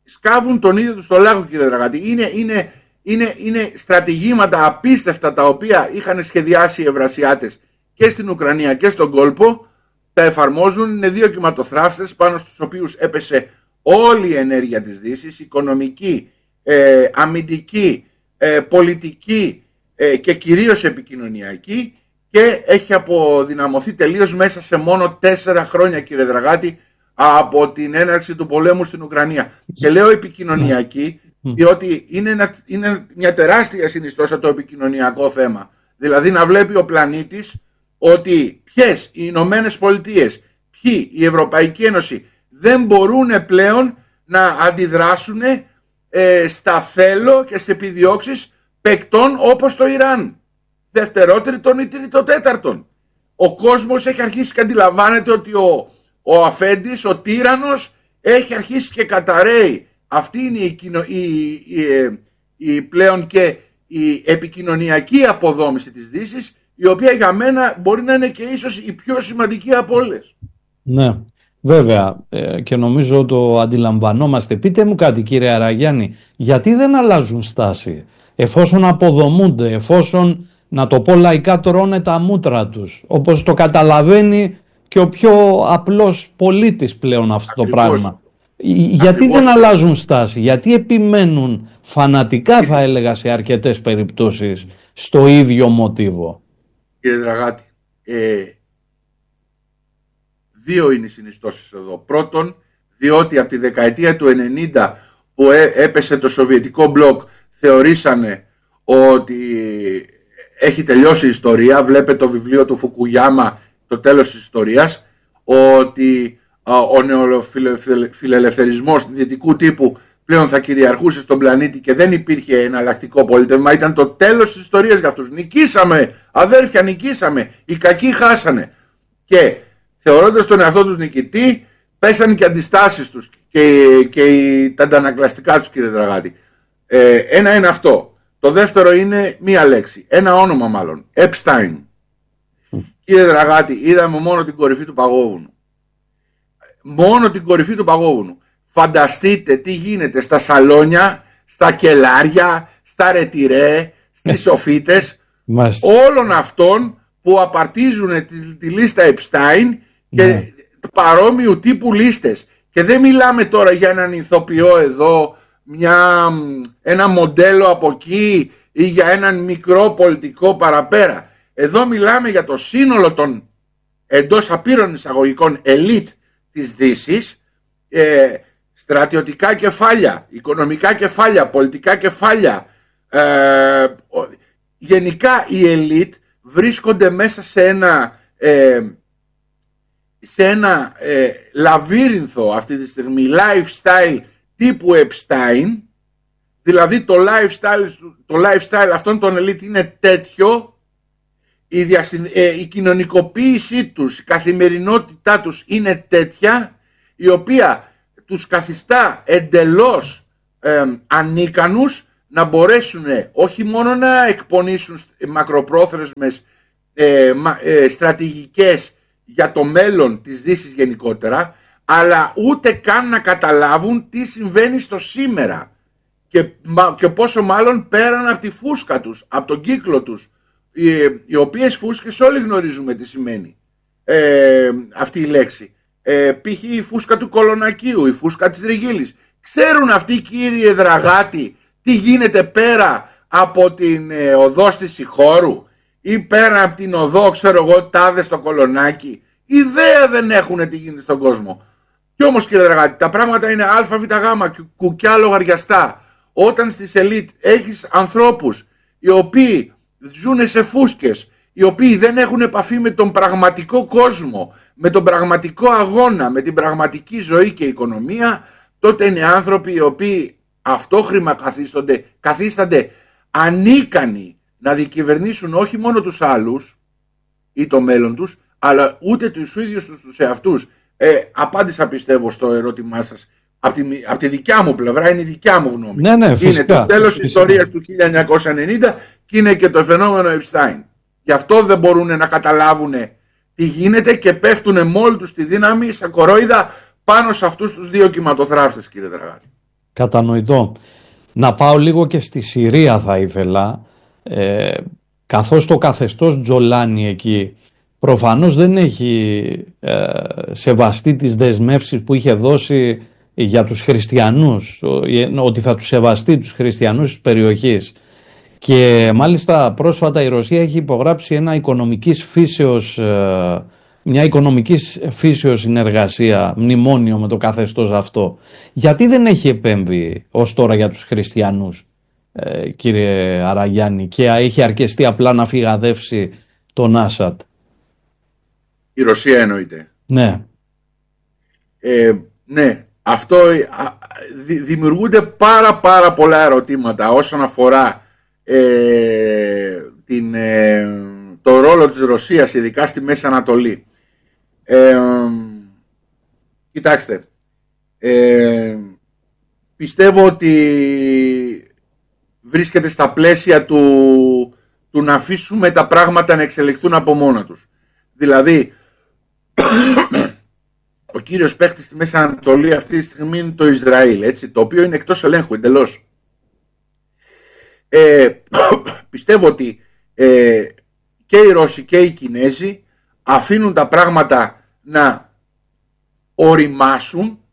σκάβουν τον ίδιο τους στο λάκκο, κύριε Δραγάτη. Είναι, είναι, είναι, είναι στρατηγήματα απίστευτα τα οποία είχαν σχεδιάσει οι Ευρασιάτες και στην Ουκρανία και στον κόλπο. Τα εφαρμόζουν, είναι δύο κυματοθράφστες πάνω στους οποίους έπεσε όλη η ενέργεια της Δύσης, οικονομική, ε, αμυντική, ε, πολιτική ε, και κυρίως επικοινωνιακή, και έχει αποδυναμωθεί τελείως μέσα σε μόνο τέσσερα χρόνια, κύριε Δραγάτη, από την έναρξη του πολέμου στην Ουκρανία. Και λέω επικοινωνιακή, διότι είναι, ένα, είναι μια τεράστια συνιστόσα το επικοινωνιακό θέμα. Δηλαδή να βλέπει ο πλανήτης ότι ποιες οι Ηνωμένες Πολιτείες, ποιοι η Ευρωπαϊκή Ένωση δεν μπορούν πλέον να αντιδράσουν ε, στα θέλω και σε επιδιώξεις παικτών όπως το Ιράν. Δευτερότερη ή τρίτο τέταρτον. Ο κόσμος έχει αρχίσει και αντιλαμβάνεται ότι ο, ο αφέντης, ο τύραννος έχει αρχίσει και καταραίει. Αυτή είναι η, η, η, η, η πλέον και η επικοινωνιακή αποδόμηση της Δύσης, η οποία για μένα μπορεί να είναι και ίσως η πιο σημαντική από όλες. Ναι, βέβαια, ε, και νομίζω το αντιλαμβανόμαστε. Πείτε μου κάτι, κύριε Αραγιάννη, γιατί δεν αλλάζουν στάση, εφόσον αποδομούνται, εφόσον, να το πω λαϊκά, τρώνε τα μούτρα τους, όπως το καταλαβαίνει και ο πιο απλός πολίτης πλέον αυτό το Ακριβώς. πράγμα. Γιατί Ακριβώς. δεν αλλάζουν στάση, γιατί επιμένουν φανατικά, θα έλεγα σε αρκετές περιπτώσεις, στο ίδιο μοτίβο. Κύριε Δραγάτη, ε, δύο είναι οι συνιστώσεις εδώ. Πρώτον, διότι από τη δεκαετία του ενενήντα που έ, έπεσε το Σοβιετικό μπλοκ, θεωρήσανε ότι έχει τελειώσει η ιστορία. Βλέπετε το βιβλίο του Φουκουγιάμα, το τέλος της ιστορίας, ότι α, ο νεοφιλελευθερισμός δυτικού τύπου πλέον θα κυριαρχούσε στον πλανήτη και δεν υπήρχε εναλλακτικό πολίτευμα. Ήταν το τέλος της ιστορίας για αυτούς. Νικήσαμε, αδέρφια, νικήσαμε. Οι κακοί χάσανε. Και θεωρώντας τον εαυτό τους νικητή, πέσανε και αντιστάσεις τους και, και τα αντανακλαστικά τους, κύριε Δραγάτη. Ε, ένα είναι αυτό. Το δεύτερο είναι μία λέξη, ένα όνομα μάλλον, Epstein. Mm. Κύριε Δραγάτη, είδαμε μόνο την κορυφή του παγόβουνου. Μόνο την κορυφή του παγόβουνου. Φανταστείτε τι γίνεται στα σαλόνια, στα κελάρια, στα ρετυρέ, στις σοφίτες, όλων αυτών που απαρτίζουν τη, τη λίστα Epstein και mm. παρόμοιου τύπου λίστες. Και δεν μιλάμε τώρα για έναν ηθοποιό εδώ, μια, ένα μοντέλο από εκεί ή για έναν μικρό πολιτικό παραπέρα. Εδώ μιλάμε για το σύνολο των εντός απείρων εισαγωγικών ελίτ της Δύσης, ε, στρατιωτικά κεφάλια, οικονομικά κεφάλια, πολιτικά κεφάλια. Ε, γενικά οι ελίτ βρίσκονται μέσα σε ένα, ε, σε ένα ε, λαβύρινθο αυτή τη στιγμή lifestyle τύπου Epstein. Δηλαδή το lifestyle, το lifestyle αυτών των ελίτ είναι τέτοιο, η, διασυν, ε, η κοινωνικοποίησή τους, η καθημερινότητά τους είναι τέτοια, η οποία τους καθιστά εντελώς ε, ανίκανους να μπορέσουν όχι μόνο να εκπονήσουν μακροπρόθεσμες ε, ε, στρατηγικές για το μέλλον της Δύσης γενικότερα, αλλά ούτε καν να καταλάβουν τι συμβαίνει στο σήμερα και, και πόσο μάλλον πέραν από τη φούσκα τους, από τον κύκλο τους, οι, οι οποίες φούσκες όλοι γνωρίζουμε τι σημαίνει ε, αυτή η λέξη. Ε, π.χ. η φούσκα του Κολονακίου, η φούσκα της Ριγίλης. Ξέρουν αυτοί, κύριε Δραγάτη, τι γίνεται πέρα από την ε, οδό στη Σιχώρου ή πέρα από την οδό, ξέρω εγώ, τάδε στο Κολονάκι. Ιδέα δεν έχουν τι γίνεται στον κόσμο. Κι όμως, κύριε Δραγάτη, τα πράγματα είναι ΑΒΓ, κουκιά λογαριαστά. Όταν στις ελίτ έχεις ανθρώπους οι οποίοι ζουν σε φούσκες, οι οποίοι δεν έχουν επαφή με τον πραγματικό κόσμο, με τον πραγματικό αγώνα, με την πραγματική ζωή και οικονομία, τότε είναι άνθρωποι οι οποίοι αυτόχρημα καθίστανται, καθίστανται ανίκανοι να διακυβερνήσουν όχι μόνο τους άλλους ή το μέλλον τους, αλλά ούτε τους ίδιους τους, τους εαυτούς. Ε, απάντησα, πιστεύω, στο ερώτημά σας. Από τη, απ' τη δικιά μου πλευρά, είναι η δικιά μου γνώμη. Ναι, ναι, φυσικά, είναι το τέλος της φυσικά. ιστορίας του χίλια εννιακόσια ενενήντα και είναι και το φαινόμενο Epstein. Γι' αυτό δεν μπορούν να καταλάβουν τι γίνεται και πέφτουν με όλη τους τη δύναμη σαν κορόιδα πάνω σε αυτούς τους δύο κυματοθράφτες, κύριε Δραγάτη. Κατανοητό. Να πάω λίγο και στη Συρία θα ήθελα, ε, καθώς το καθεστώς Τζολάνι εκεί προφανώς δεν έχει ε, σεβαστεί τις δεσμεύσεις που είχε δώσει για τους χριστιανούς, ότι θα τους σεβαστεί τους χριστιανούς της περιοχής. Και μάλιστα πρόσφατα η Ρωσία έχει υπογράψει ένα οικονομικής φύσεως, μια οικονομικής φύσεως συνεργασία, μνημόνιο με το καθεστώς αυτό. Γιατί δεν έχει επέμβει ως τώρα για τους χριστιανούς, κύριε Αραγιάννη, και έχει αρκεστεί απλά να φυγαδεύσει τον Άσαντ? Η Ρωσία εννοείται. Ναι. Ε, ναι. Αυτό δημιουργούνται πάρα πάρα πολλά ερωτήματα όσον αφορά ε, την, ε, το ρόλο της Ρωσίας, ειδικά στη Μέση Ανατολή. Ε, κοιτάξτε, ε, πιστεύω ότι βρίσκεται στα πλαίσια του, του να αφήσουμε τα πράγματα να εξελιχθούν από μόνα τους. Δηλαδή, ο κύριος παίχτης στη Μέση Ανατολή αυτή τη στιγμή είναι το Ισραήλ, έτσι, το οποίο είναι εκτός ελέγχου εντελώς. Ε, πιστεύω ότι ε, και οι Ρώσοι και οι Κινέζοι αφήνουν τα πράγματα να οριμάσουν,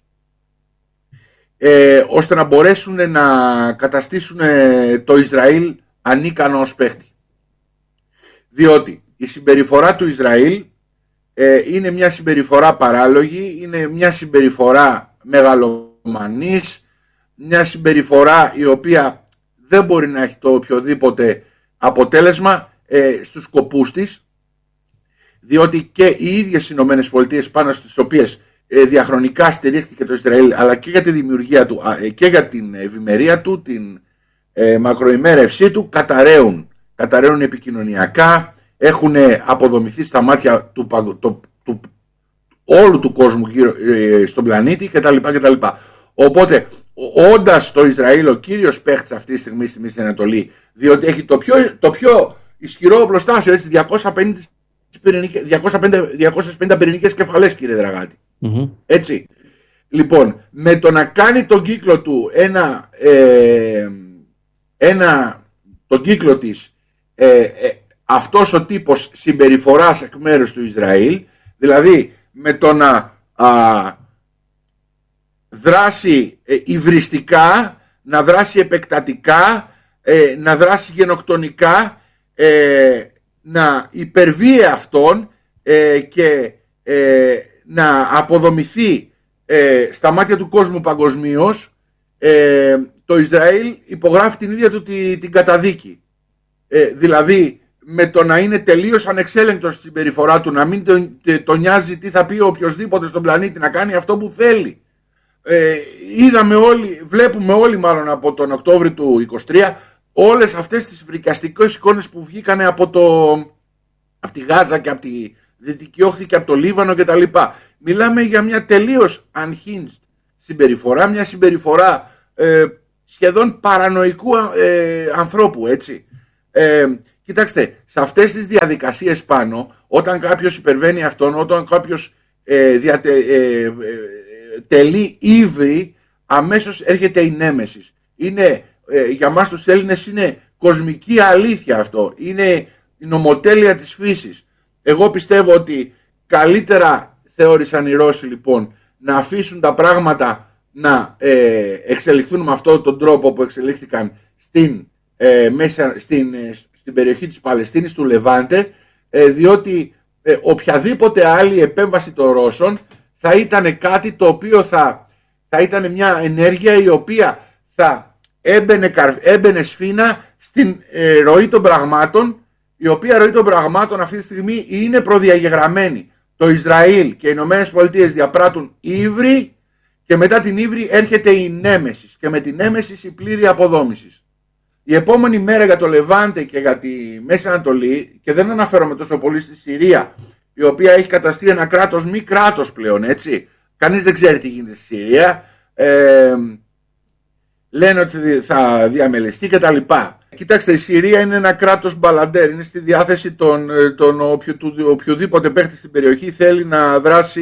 ε, ώστε να μπορέσουν να καταστήσουν ε, το Ισραήλ ανίκανο ως παίχτη. Διότι η συμπεριφορά του Ισραήλ ε, είναι μια συμπεριφορά παράλογη, είναι μια συμπεριφορά μεγαλομανής, μια συμπεριφορά η οποία δεν μπορεί να έχει το οποιοδήποτε αποτέλεσμα ε, στους σκοπούς της, διότι και οι ίδιες οι Ηνωμένες Πολιτείες, πάνω στις οποίες ε, διαχρονικά στηρίχθηκε το Ισραήλ, αλλά και για τη δημιουργία του ε, και για την ευημερία του, την ε, μακροημέρευσή του, καταραίουν, καταραίουν επικοινωνιακά, έχουν αποδομηθεί στα μάτια του, του, του, του όλου του κόσμου γύρω, ε, στον πλανήτη κτλ. κτλ. Οπότε, όντας το Ισραήλ ο κύριος παίχτης αυτή τη στιγμή στη Μέση Ανατολή, διότι έχει το πιο, το πιο ισχυρό οπλοστάσιο, έτσι, διακόσιες πενήντα πυρηνικές κεφαλές, κύριε Δραγάτη. Mm-hmm. Έτσι. Λοιπόν, με το να κάνει τον κύκλο του ένα, ε, ένα τον κύκλο της ε, ε, αυτός ο τύπος συμπεριφοράς εκ μέρους του Ισραήλ, δηλαδή με το να α, δράσει ε, υβριστικά, να δράσει επεκτατικά, ε, να δράσει γενοκτονικά, ε, να υπερβεί αυτόν ε, και ε, να αποδομηθεί ε, στα μάτια του κόσμου παγκοσμίως, ε, το Ισραήλ υπογράφει την ίδια του την, την καταδίκη. Ε, δηλαδή με το να είναι τελείως ανεξέλεγκτος στην συμπεριφορά του, να μην τον, τον νοιάζει τι θα πει οποιοσδήποτε στον πλανήτη, να κάνει αυτό που θέλει. Ε, είδαμε όλοι, βλέπουμε όλοι μάλλον από τον Οκτώβριο του είκοσι τρία όλες αυτές τις φρικιαστικές εικόνες που βγήκανε από, το, από τη Γάζα και από τη Δυτική Όχθη και από το Λίβανο κτλ. Μιλάμε για μια τελείως unhinged συμπεριφορά, μια συμπεριφορά ε, σχεδόν παρανοϊκού ε, ανθρώπου, έτσι. Ε, κοιτάξτε, σε αυτές τις διαδικασίες πάνω, όταν κάποιος υπερβαίνει αυτόν, όταν κάποιος ε, διατε, ε, ε, τελεί ύβρι, αμέσως έρχεται η νέμεσης. Είναι, ε, για μας τους Έλληνες είναι κοσμική αλήθεια αυτό. Είναι η νομοτέλεια της φύσης. Εγώ πιστεύω ότι καλύτερα θεώρησαν οι Ρώσοι λοιπόν να αφήσουν τα πράγματα να ε, εξελιχθούν με αυτόν τον τρόπο που εξελίχθηκαν στην, ε, μέσα, στην, ε, στην περιοχή της Παλαιστίνης, του Λεβάντε, ε, διότι ε, οποιαδήποτε άλλη επέμβαση των Ρώσων θα ήταν κάτι το οποίο θα, θα ήταν μια ενέργεια η οποία θα έμπαινε, έμπαινε σφήνα στην ε, ροή των πραγμάτων, η οποία ροή των πραγμάτων αυτή τη στιγμή είναι προδιαγεγραμμένη. Το Ισραήλ και οι Ηνωμένες Πολιτείες διαπράττουν ύβρι και μετά την ύβρι έρχεται η νέμεσης και με την νέμεσης η πλήρη αποδόμηση. Η επόμενη μέρα για το Λεβάντε και για τη Μέση Ανατολή, και δεν αναφέρομαι τόσο πολύ στη Συρία, η οποία έχει καταστεί ένα κράτος μη κράτος πλέον, έτσι. Κανείς δεν ξέρει τι γίνεται στη Συρία. Ε, λένε ότι θα διαμελεστεί και τα λοιπά. Κοιτάξτε, η Συρία είναι ένα κράτος μπαλαντέρ, είναι στη διάθεση των, των οποιο, του, οποιοδήποτε παίχτη στην περιοχή θέλει να δράσει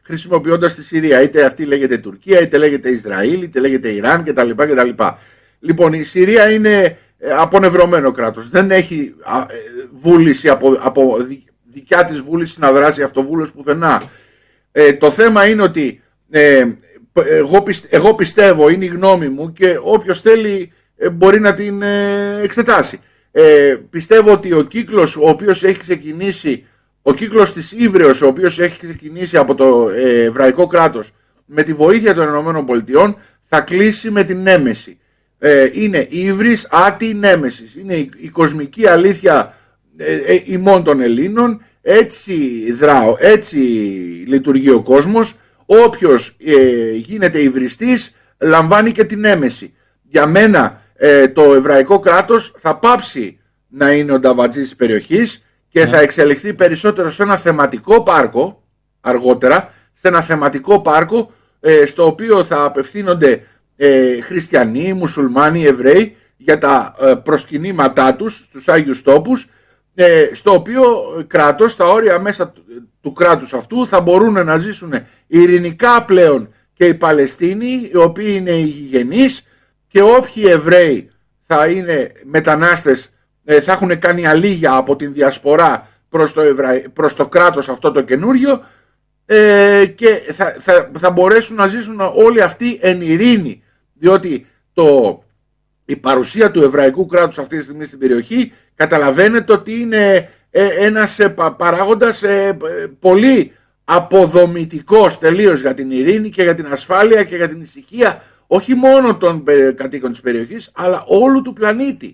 χρησιμοποιώντας τη Συρία. Είτε αυτή λέγεται Τουρκία, είτε λέγεται Ισραήλ, είτε λέγεται Ιράν κτλ. κτλ. Λοιπόν, η Συρία είναι απονευρωμένο κράτος. Δεν έχει βούληση από, από δικιά της βούληση να δράσει αυτοβούλος πουθενά. Ε, το θέμα είναι ότι ε, εγώ, πιστε, εγώ πιστεύω, είναι η γνώμη μου και όποιος θέλει ε, μπορεί να την ε, εξετάσει. Ε, πιστεύω ότι ο κύκλος ο οποίος έχει ξεκινήσει, ο κύκλος της Ύβρεως ο οποίος έχει ξεκινήσει από το ε, εβραϊκό κράτος με τη βοήθεια των ΗΠΑ θα κλείσει με την νέμεση. Ε, είναι Ύβρις άτι νέμεσης. Είναι η, η κοσμική αλήθεια ε, ε, ημών των Ελλήνων. Έτσι δράω, έτσι λειτουργεί ο κόσμος. Όποιος ε, γίνεται υβριστής λαμβάνει και την έμεση. Για μένα ε, το εβραϊκό κράτος θα πάψει να είναι ο νταβατζής της περιοχής και yeah. θα εξελιχθεί περισσότερο σε ένα θεματικό πάρκο αργότερα, σε ένα θεματικό πάρκο ε, στο οποίο θα απευθύνονται ε, χριστιανοί, μουσουλμάνοι, Εβραίοι για τα ε, προσκυνήματά τους στους Άγιους Τόπους, ε, στο οποίο κράτος, στα όρια μέσα του, του κράτους αυτού θα μπορούν να ζήσουν ειρηνικά πλέον και οι Παλαιστίνοι, οι οποίοι είναι υγιεινείς, και όποιοι Εβραίοι θα είναι μετανάστες, ε, θα έχουν κάνει αλίγια από την διασπορά προς το, Ευρα... προς το κράτος αυτό το καινούριο, ε, και θα, θα, θα μπορέσουν να ζήσουν όλοι αυτοί εν ειρήνη, διότι το, η παρουσία του εβραϊκού κράτους αυτή τη στιγμή στην περιοχή καταλαβαίνετε ότι είναι ε, ένας ε, παράγοντας ε, πολύ αποδομητικός τελείως για την ειρήνη και για την ασφάλεια και για την ησυχία όχι μόνο των ε, κατοίκων της περιοχής αλλά όλου του πλανήτη.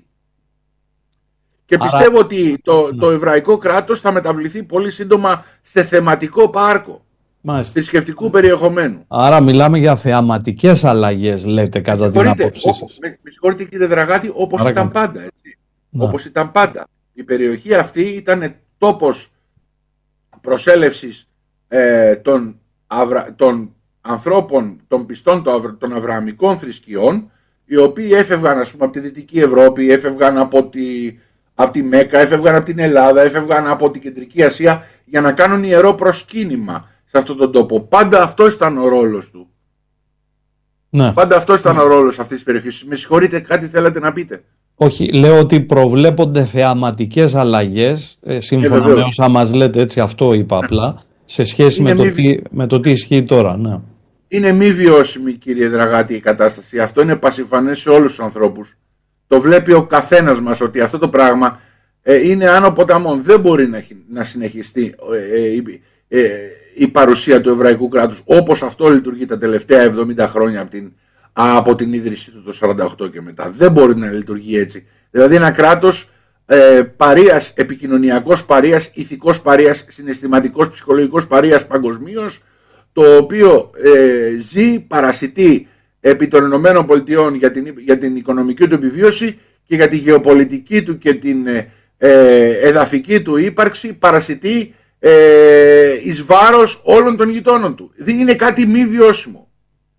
Και πιστεύω Άρα... ότι το, το εβραϊκό κράτος θα μεταβληθεί πολύ σύντομα σε θεματικό πάρκο θρησκευτικού περιεχομένου. Άρα μιλάμε για θεαματικές αλλαγές, λέτε, κατά την άποψή σας. Με, με συγχωρείτε κύριε Δραγάτη, όπως Άρα, ήταν πάντα, έτσι. Όπως ήταν πάντα. Η περιοχή αυτή ήταν τόπος προσέλευσης ε, των, αβρα, των ανθρώπων, των πιστών των, των αβρααμικών θρησκειών, οι οποίοι έφευγαν, ας πούμε, από τη Δυτική Ευρώπη, έφευγαν από τη, από τη Μέκα, έφευγαν από την Ελλάδα, έφευγαν από την Κεντρική Ασία για να κάνουν ιερό προσκύνημα σε αυτόν τον τόπο. Πάντα αυτό ήταν ο ρόλος του. Ναι. Πάντα αυτό ήταν ναι. ο ρόλος αυτής της περιοχής. Με συγχωρείτε, κάτι θέλατε να πείτε? Όχι, λέω ότι προβλέπονται θεαματικές αλλαγές, ε, σύμφωνα με όσα μας λέτε, έτσι, αυτό είπα απλά, σε σχέση με το, μη... τι, με το τι ισχύει τώρα. Ναι. Είναι μη βιώσιμη, κύριε Δραγάτη, η κατάσταση. Αυτό είναι πασιφανές σε όλους τους ανθρώπους. Το βλέπει ο καθένας μας ότι αυτό το πράγμα ε, είναι άνω ποταμών. Δεν μπορεί να, να συνεχιστεί ε, ε, ε, ε, η παρουσία του εβραϊκού κράτους όπως αυτό λειτουργεί τα τελευταία εβδομήντα χρόνια από την, από την ίδρυσή του το σαράντα οκτώ και μετά. Δεν μπορεί να λειτουργεί έτσι. Δηλαδή ένα κράτος ε, παρείας, επικοινωνιακός παρείας, ηθικός παρείας, συναισθηματικός, ψυχολογικός παρείας παγκοσμίως, το οποίο ε, ζει, παρασιτεί επί των Ηνωμένων Πολιτειών για την, για την οικονομική του επιβίωση και για τη γεωπολιτική του και την ε, εδαφική του ύπαρξη, παρασιτεί ε, εις βάρος όλων των γειτόνων του. Δεν είναι κάτι μη βιώσιμο.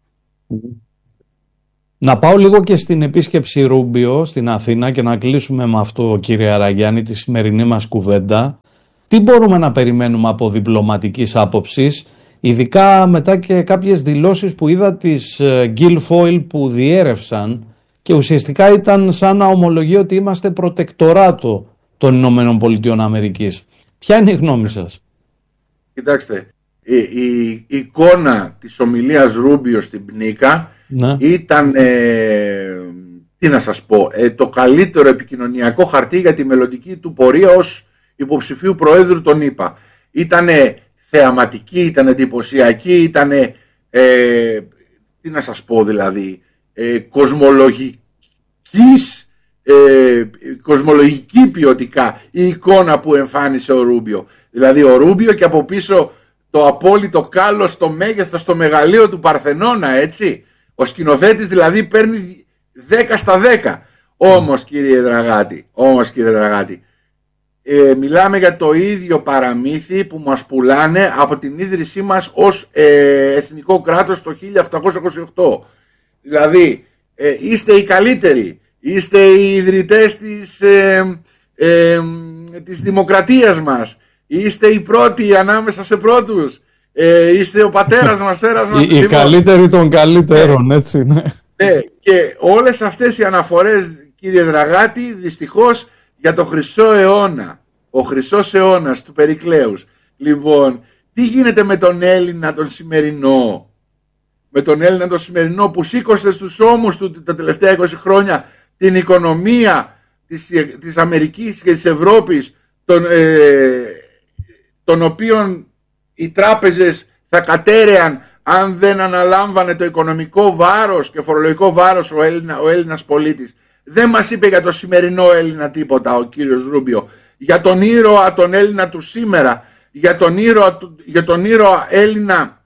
Να πάω λίγο και στην επίσκεψη Ρούμπιο στην Αθήνα και να κλείσουμε με αυτό, κύριε Αραγιάννη, τη σημερινή μας κουβέντα. Τι μπορούμε να περιμένουμε από διπλωματικής άποψης, ειδικά μετά και κάποιες δηλώσεις που είδα της Guilfoyle που διέρευσαν και ουσιαστικά ήταν σαν να ομολογεί ότι είμαστε προτεκτοράτο των Ηνωμένων Πολιτειών Αμερικής. Ποια είναι η γνώμη σας? Κοιτάξτε, η, η, η εικόνα της ομιλίας Ρούμπιο στην Πνίκα ναι. ήταν, ε, τι να σας πω, ε, το καλύτερο επικοινωνιακό χαρτί για τη μελλοντική του πορεία ως υποψηφίου προέδρου των ΗΠΑ. Ήτανε θεαματική, ήταν εντυπωσιακή, ήταν ε, τι να σας πω δηλαδή, ε, κοσμολογικής, ε, κοσμολογική ποιοτικά η εικόνα που εμφάνισε ο Ρούμπιο. Δηλαδή ο Ρούμπιο και από πίσω το απόλυτο κάλος, το μέγεθος, το μεγαλείο του Παρθενώνα, έτσι. Ο σκηνοθέτης δηλαδή παίρνει δέκα στα δέκα. Όμως κύριε Δραγάτη, όμως κύριε Δραγάτη, Ε, μιλάμε για το ίδιο παραμύθι που μας πουλάνε από την ίδρυσή μας ως ε, εθνικό κράτος το χίλια οκτακόσια είκοσι οκτώ. Δηλαδή ε, είστε οι καλύτεροι, είστε οι ιδρυτές της, ε, ε, της δημοκρατίας μας, είστε οι πρώτοι ανάμεσα σε πρώτους, ε, είστε ο πατέρας μας, τέρας μας. Οι, οι καλύτεροι των καλύτερων, έτσι, ναι. Ναι, και όλες αυτές οι αναφορές, κύριε Δραγάτη, δυστυχώς για το χρυσό αιώνα, ο χρυσός αιώνας του Περικλέους. Λοιπόν, τι γίνεται με τον Έλληνα τον σημερινό, με τον Έλληνα τον σημερινό που σήκωσε στους ώμους του τα τελευταία είκοσι χρόνια την οικονομία της, της Αμερικής και της Ευρώπης, των, ε, των οποίων οι τράπεζες θα κατέρεαν αν δεν αναλάμβανε το οικονομικό βάρος και φορολογικό βάρος ο, Έλληνα, ο Έλληνας πολίτης. Δεν μας είπε για το σημερινό Έλληνα τίποτα ο κύριος Ρούμπιο, για τον ήρωα τον Έλληνα του σήμερα, για τον ήρωα, για τον ήρωα Έλληνα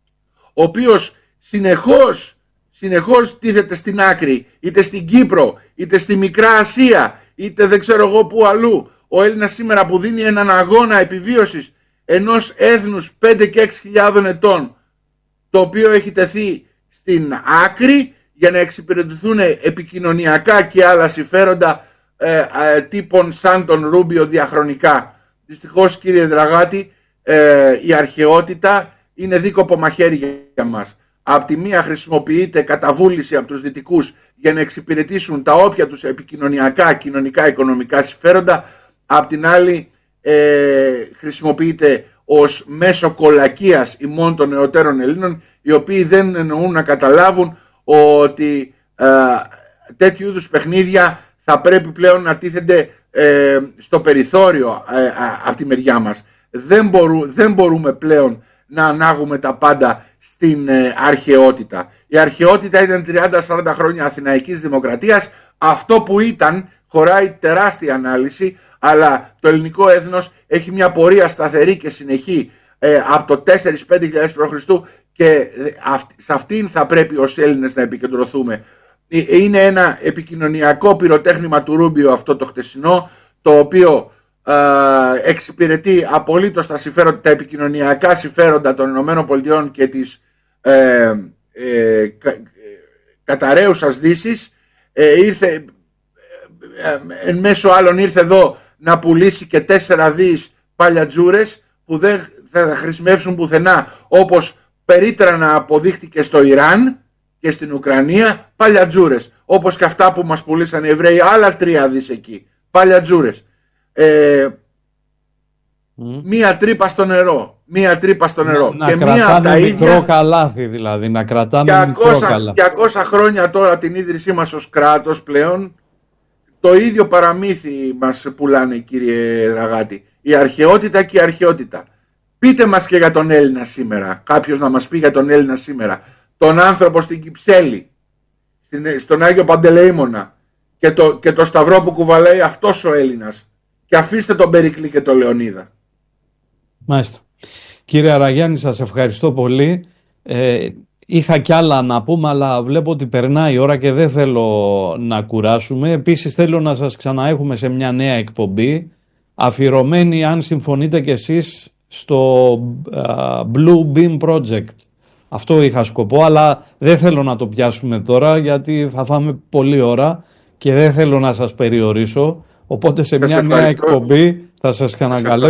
ο οποίος συνεχώς, συνεχώς τίθεται στην άκρη, είτε στην Κύπρο, είτε στη Μικρά Ασία, είτε δεν ξέρω εγώ που αλλού. Ο Έλληνας σήμερα που δίνει έναν αγώνα επιβίωσης ενός έθνους πέντε και έξι χιλιάδων ετών, το οποίο έχει τεθεί στην άκρη για να εξυπηρετηθούν επικοινωνιακά και άλλα συμφέροντα ε, ε, τύπων σαν τον Ρούμπιο διαχρονικά. Δυστυχώς, κύριε Δραγάτη, ε, η αρχαιότητα είναι δίκοπο μαχαίρι για μας. Απ' τη μία χρησιμοποιείται κατά βούληση από τους δυτικούς για να εξυπηρετήσουν τα όποια τους επικοινωνιακά, κοινωνικά, οικονομικά συμφέροντα. Απ' την άλλη ε, χρησιμοποιείται ως μέσο κολακίας ημών των νεωτέρων Ελλήνων, οι οποίοι δεν εννοούν να καταλάβουν ότι ε, τέτοιου είδους παιχνίδια θα πρέπει πλέον να τίθενται ε, στο περιθώριο ε, ε, από τη μεριά μας. Δεν, μπορού, δεν μπορούμε πλέον να ανάγουμε τα πάντα στην ε, αρχαιότητα. Η αρχαιότητα ήταν τριάντα σαράντα χρόνια αθηναϊκής δημοκρατίας. Αυτό που ήταν χωράει τεράστια ανάλυση, αλλά το ελληνικό έθνος έχει μια πορεία σταθερή και συνεχή ε, από το τέσσερα πέντε χιλιάδες π.Χ. και σε αυτήν θα πρέπει ως Έλληνες να επικεντρωθούμε. Είναι ένα επικοινωνιακό πυροτέχνημα του Ρούμπιο αυτό το χτεσινό, το οποίο ε, εξυπηρετεί απολύτως τα, συμφέροντα, τα επικοινωνιακά συμφέροντα των ΗΠΑ και της ε, ε, κα, ε, καταραίουσας Δύσης. Ε, ήρθε, ε, ε, εν μέσω άλλων ήρθε εδώ να πουλήσει και τέσσερα δις παλιατζούρες που δεν θα χρησιμεύσουν πουθενά, όπως περίτρανα αποδείχτηκε στο Ιράν και στην Ουκρανία, παλιατζούρες, όπως και αυτά που μας πουλήσαν οι Εβραίοι, άλλα τρία δις εκεί, παλιατζούρες. Ε, mm. Μία τρύπα στο νερό, μία τρύπα στο νερό. Να, και να μία από τα μικρό ίδια, καλάθι δηλαδή, να κρατάμε μικρό καλάθι. διακόσια χρόνια τώρα την ίδρυσή μας ως κράτος πλέον, το ίδιο παραμύθι μας πουλάνε, κύριε Δραγάτη. Η αρχαιότητα και η αρχαιότητα. Πείτε μας και για τον Έλληνα σήμερα. Κάποιος να μας πει για τον Έλληνα σήμερα. Τον άνθρωπο στην Κυψέλη, στον Άγιο Παντελεήμονα και το, και το σταυρό που κουβαλάει αυτός ο Έλληνας. Και αφήστε τον Περικλή και τον Λεωνίδα. Μάλιστα. Κύριε Αραγιάννη, σας ευχαριστώ πολύ. Ε, είχα κι άλλα να πούμε, αλλά βλέπω ότι περνάει η ώρα και δεν θέλω να κουράσουμε. Επίσης θέλω να σας ξαναέχουμε σε μια νέα εκπομπή, αφιερωμένη, αν συμφωνείτε κι εσείς, στο uh, Blue Beam Project. Αυτό είχα σκοπό, αλλά δεν θέλω να το πιάσουμε τώρα, γιατί θα φάμε πολλή ώρα και δεν θέλω να σας περιορίσω. Οπότε σε μια νέα εκπομπή θα σας ξανακαλέσω.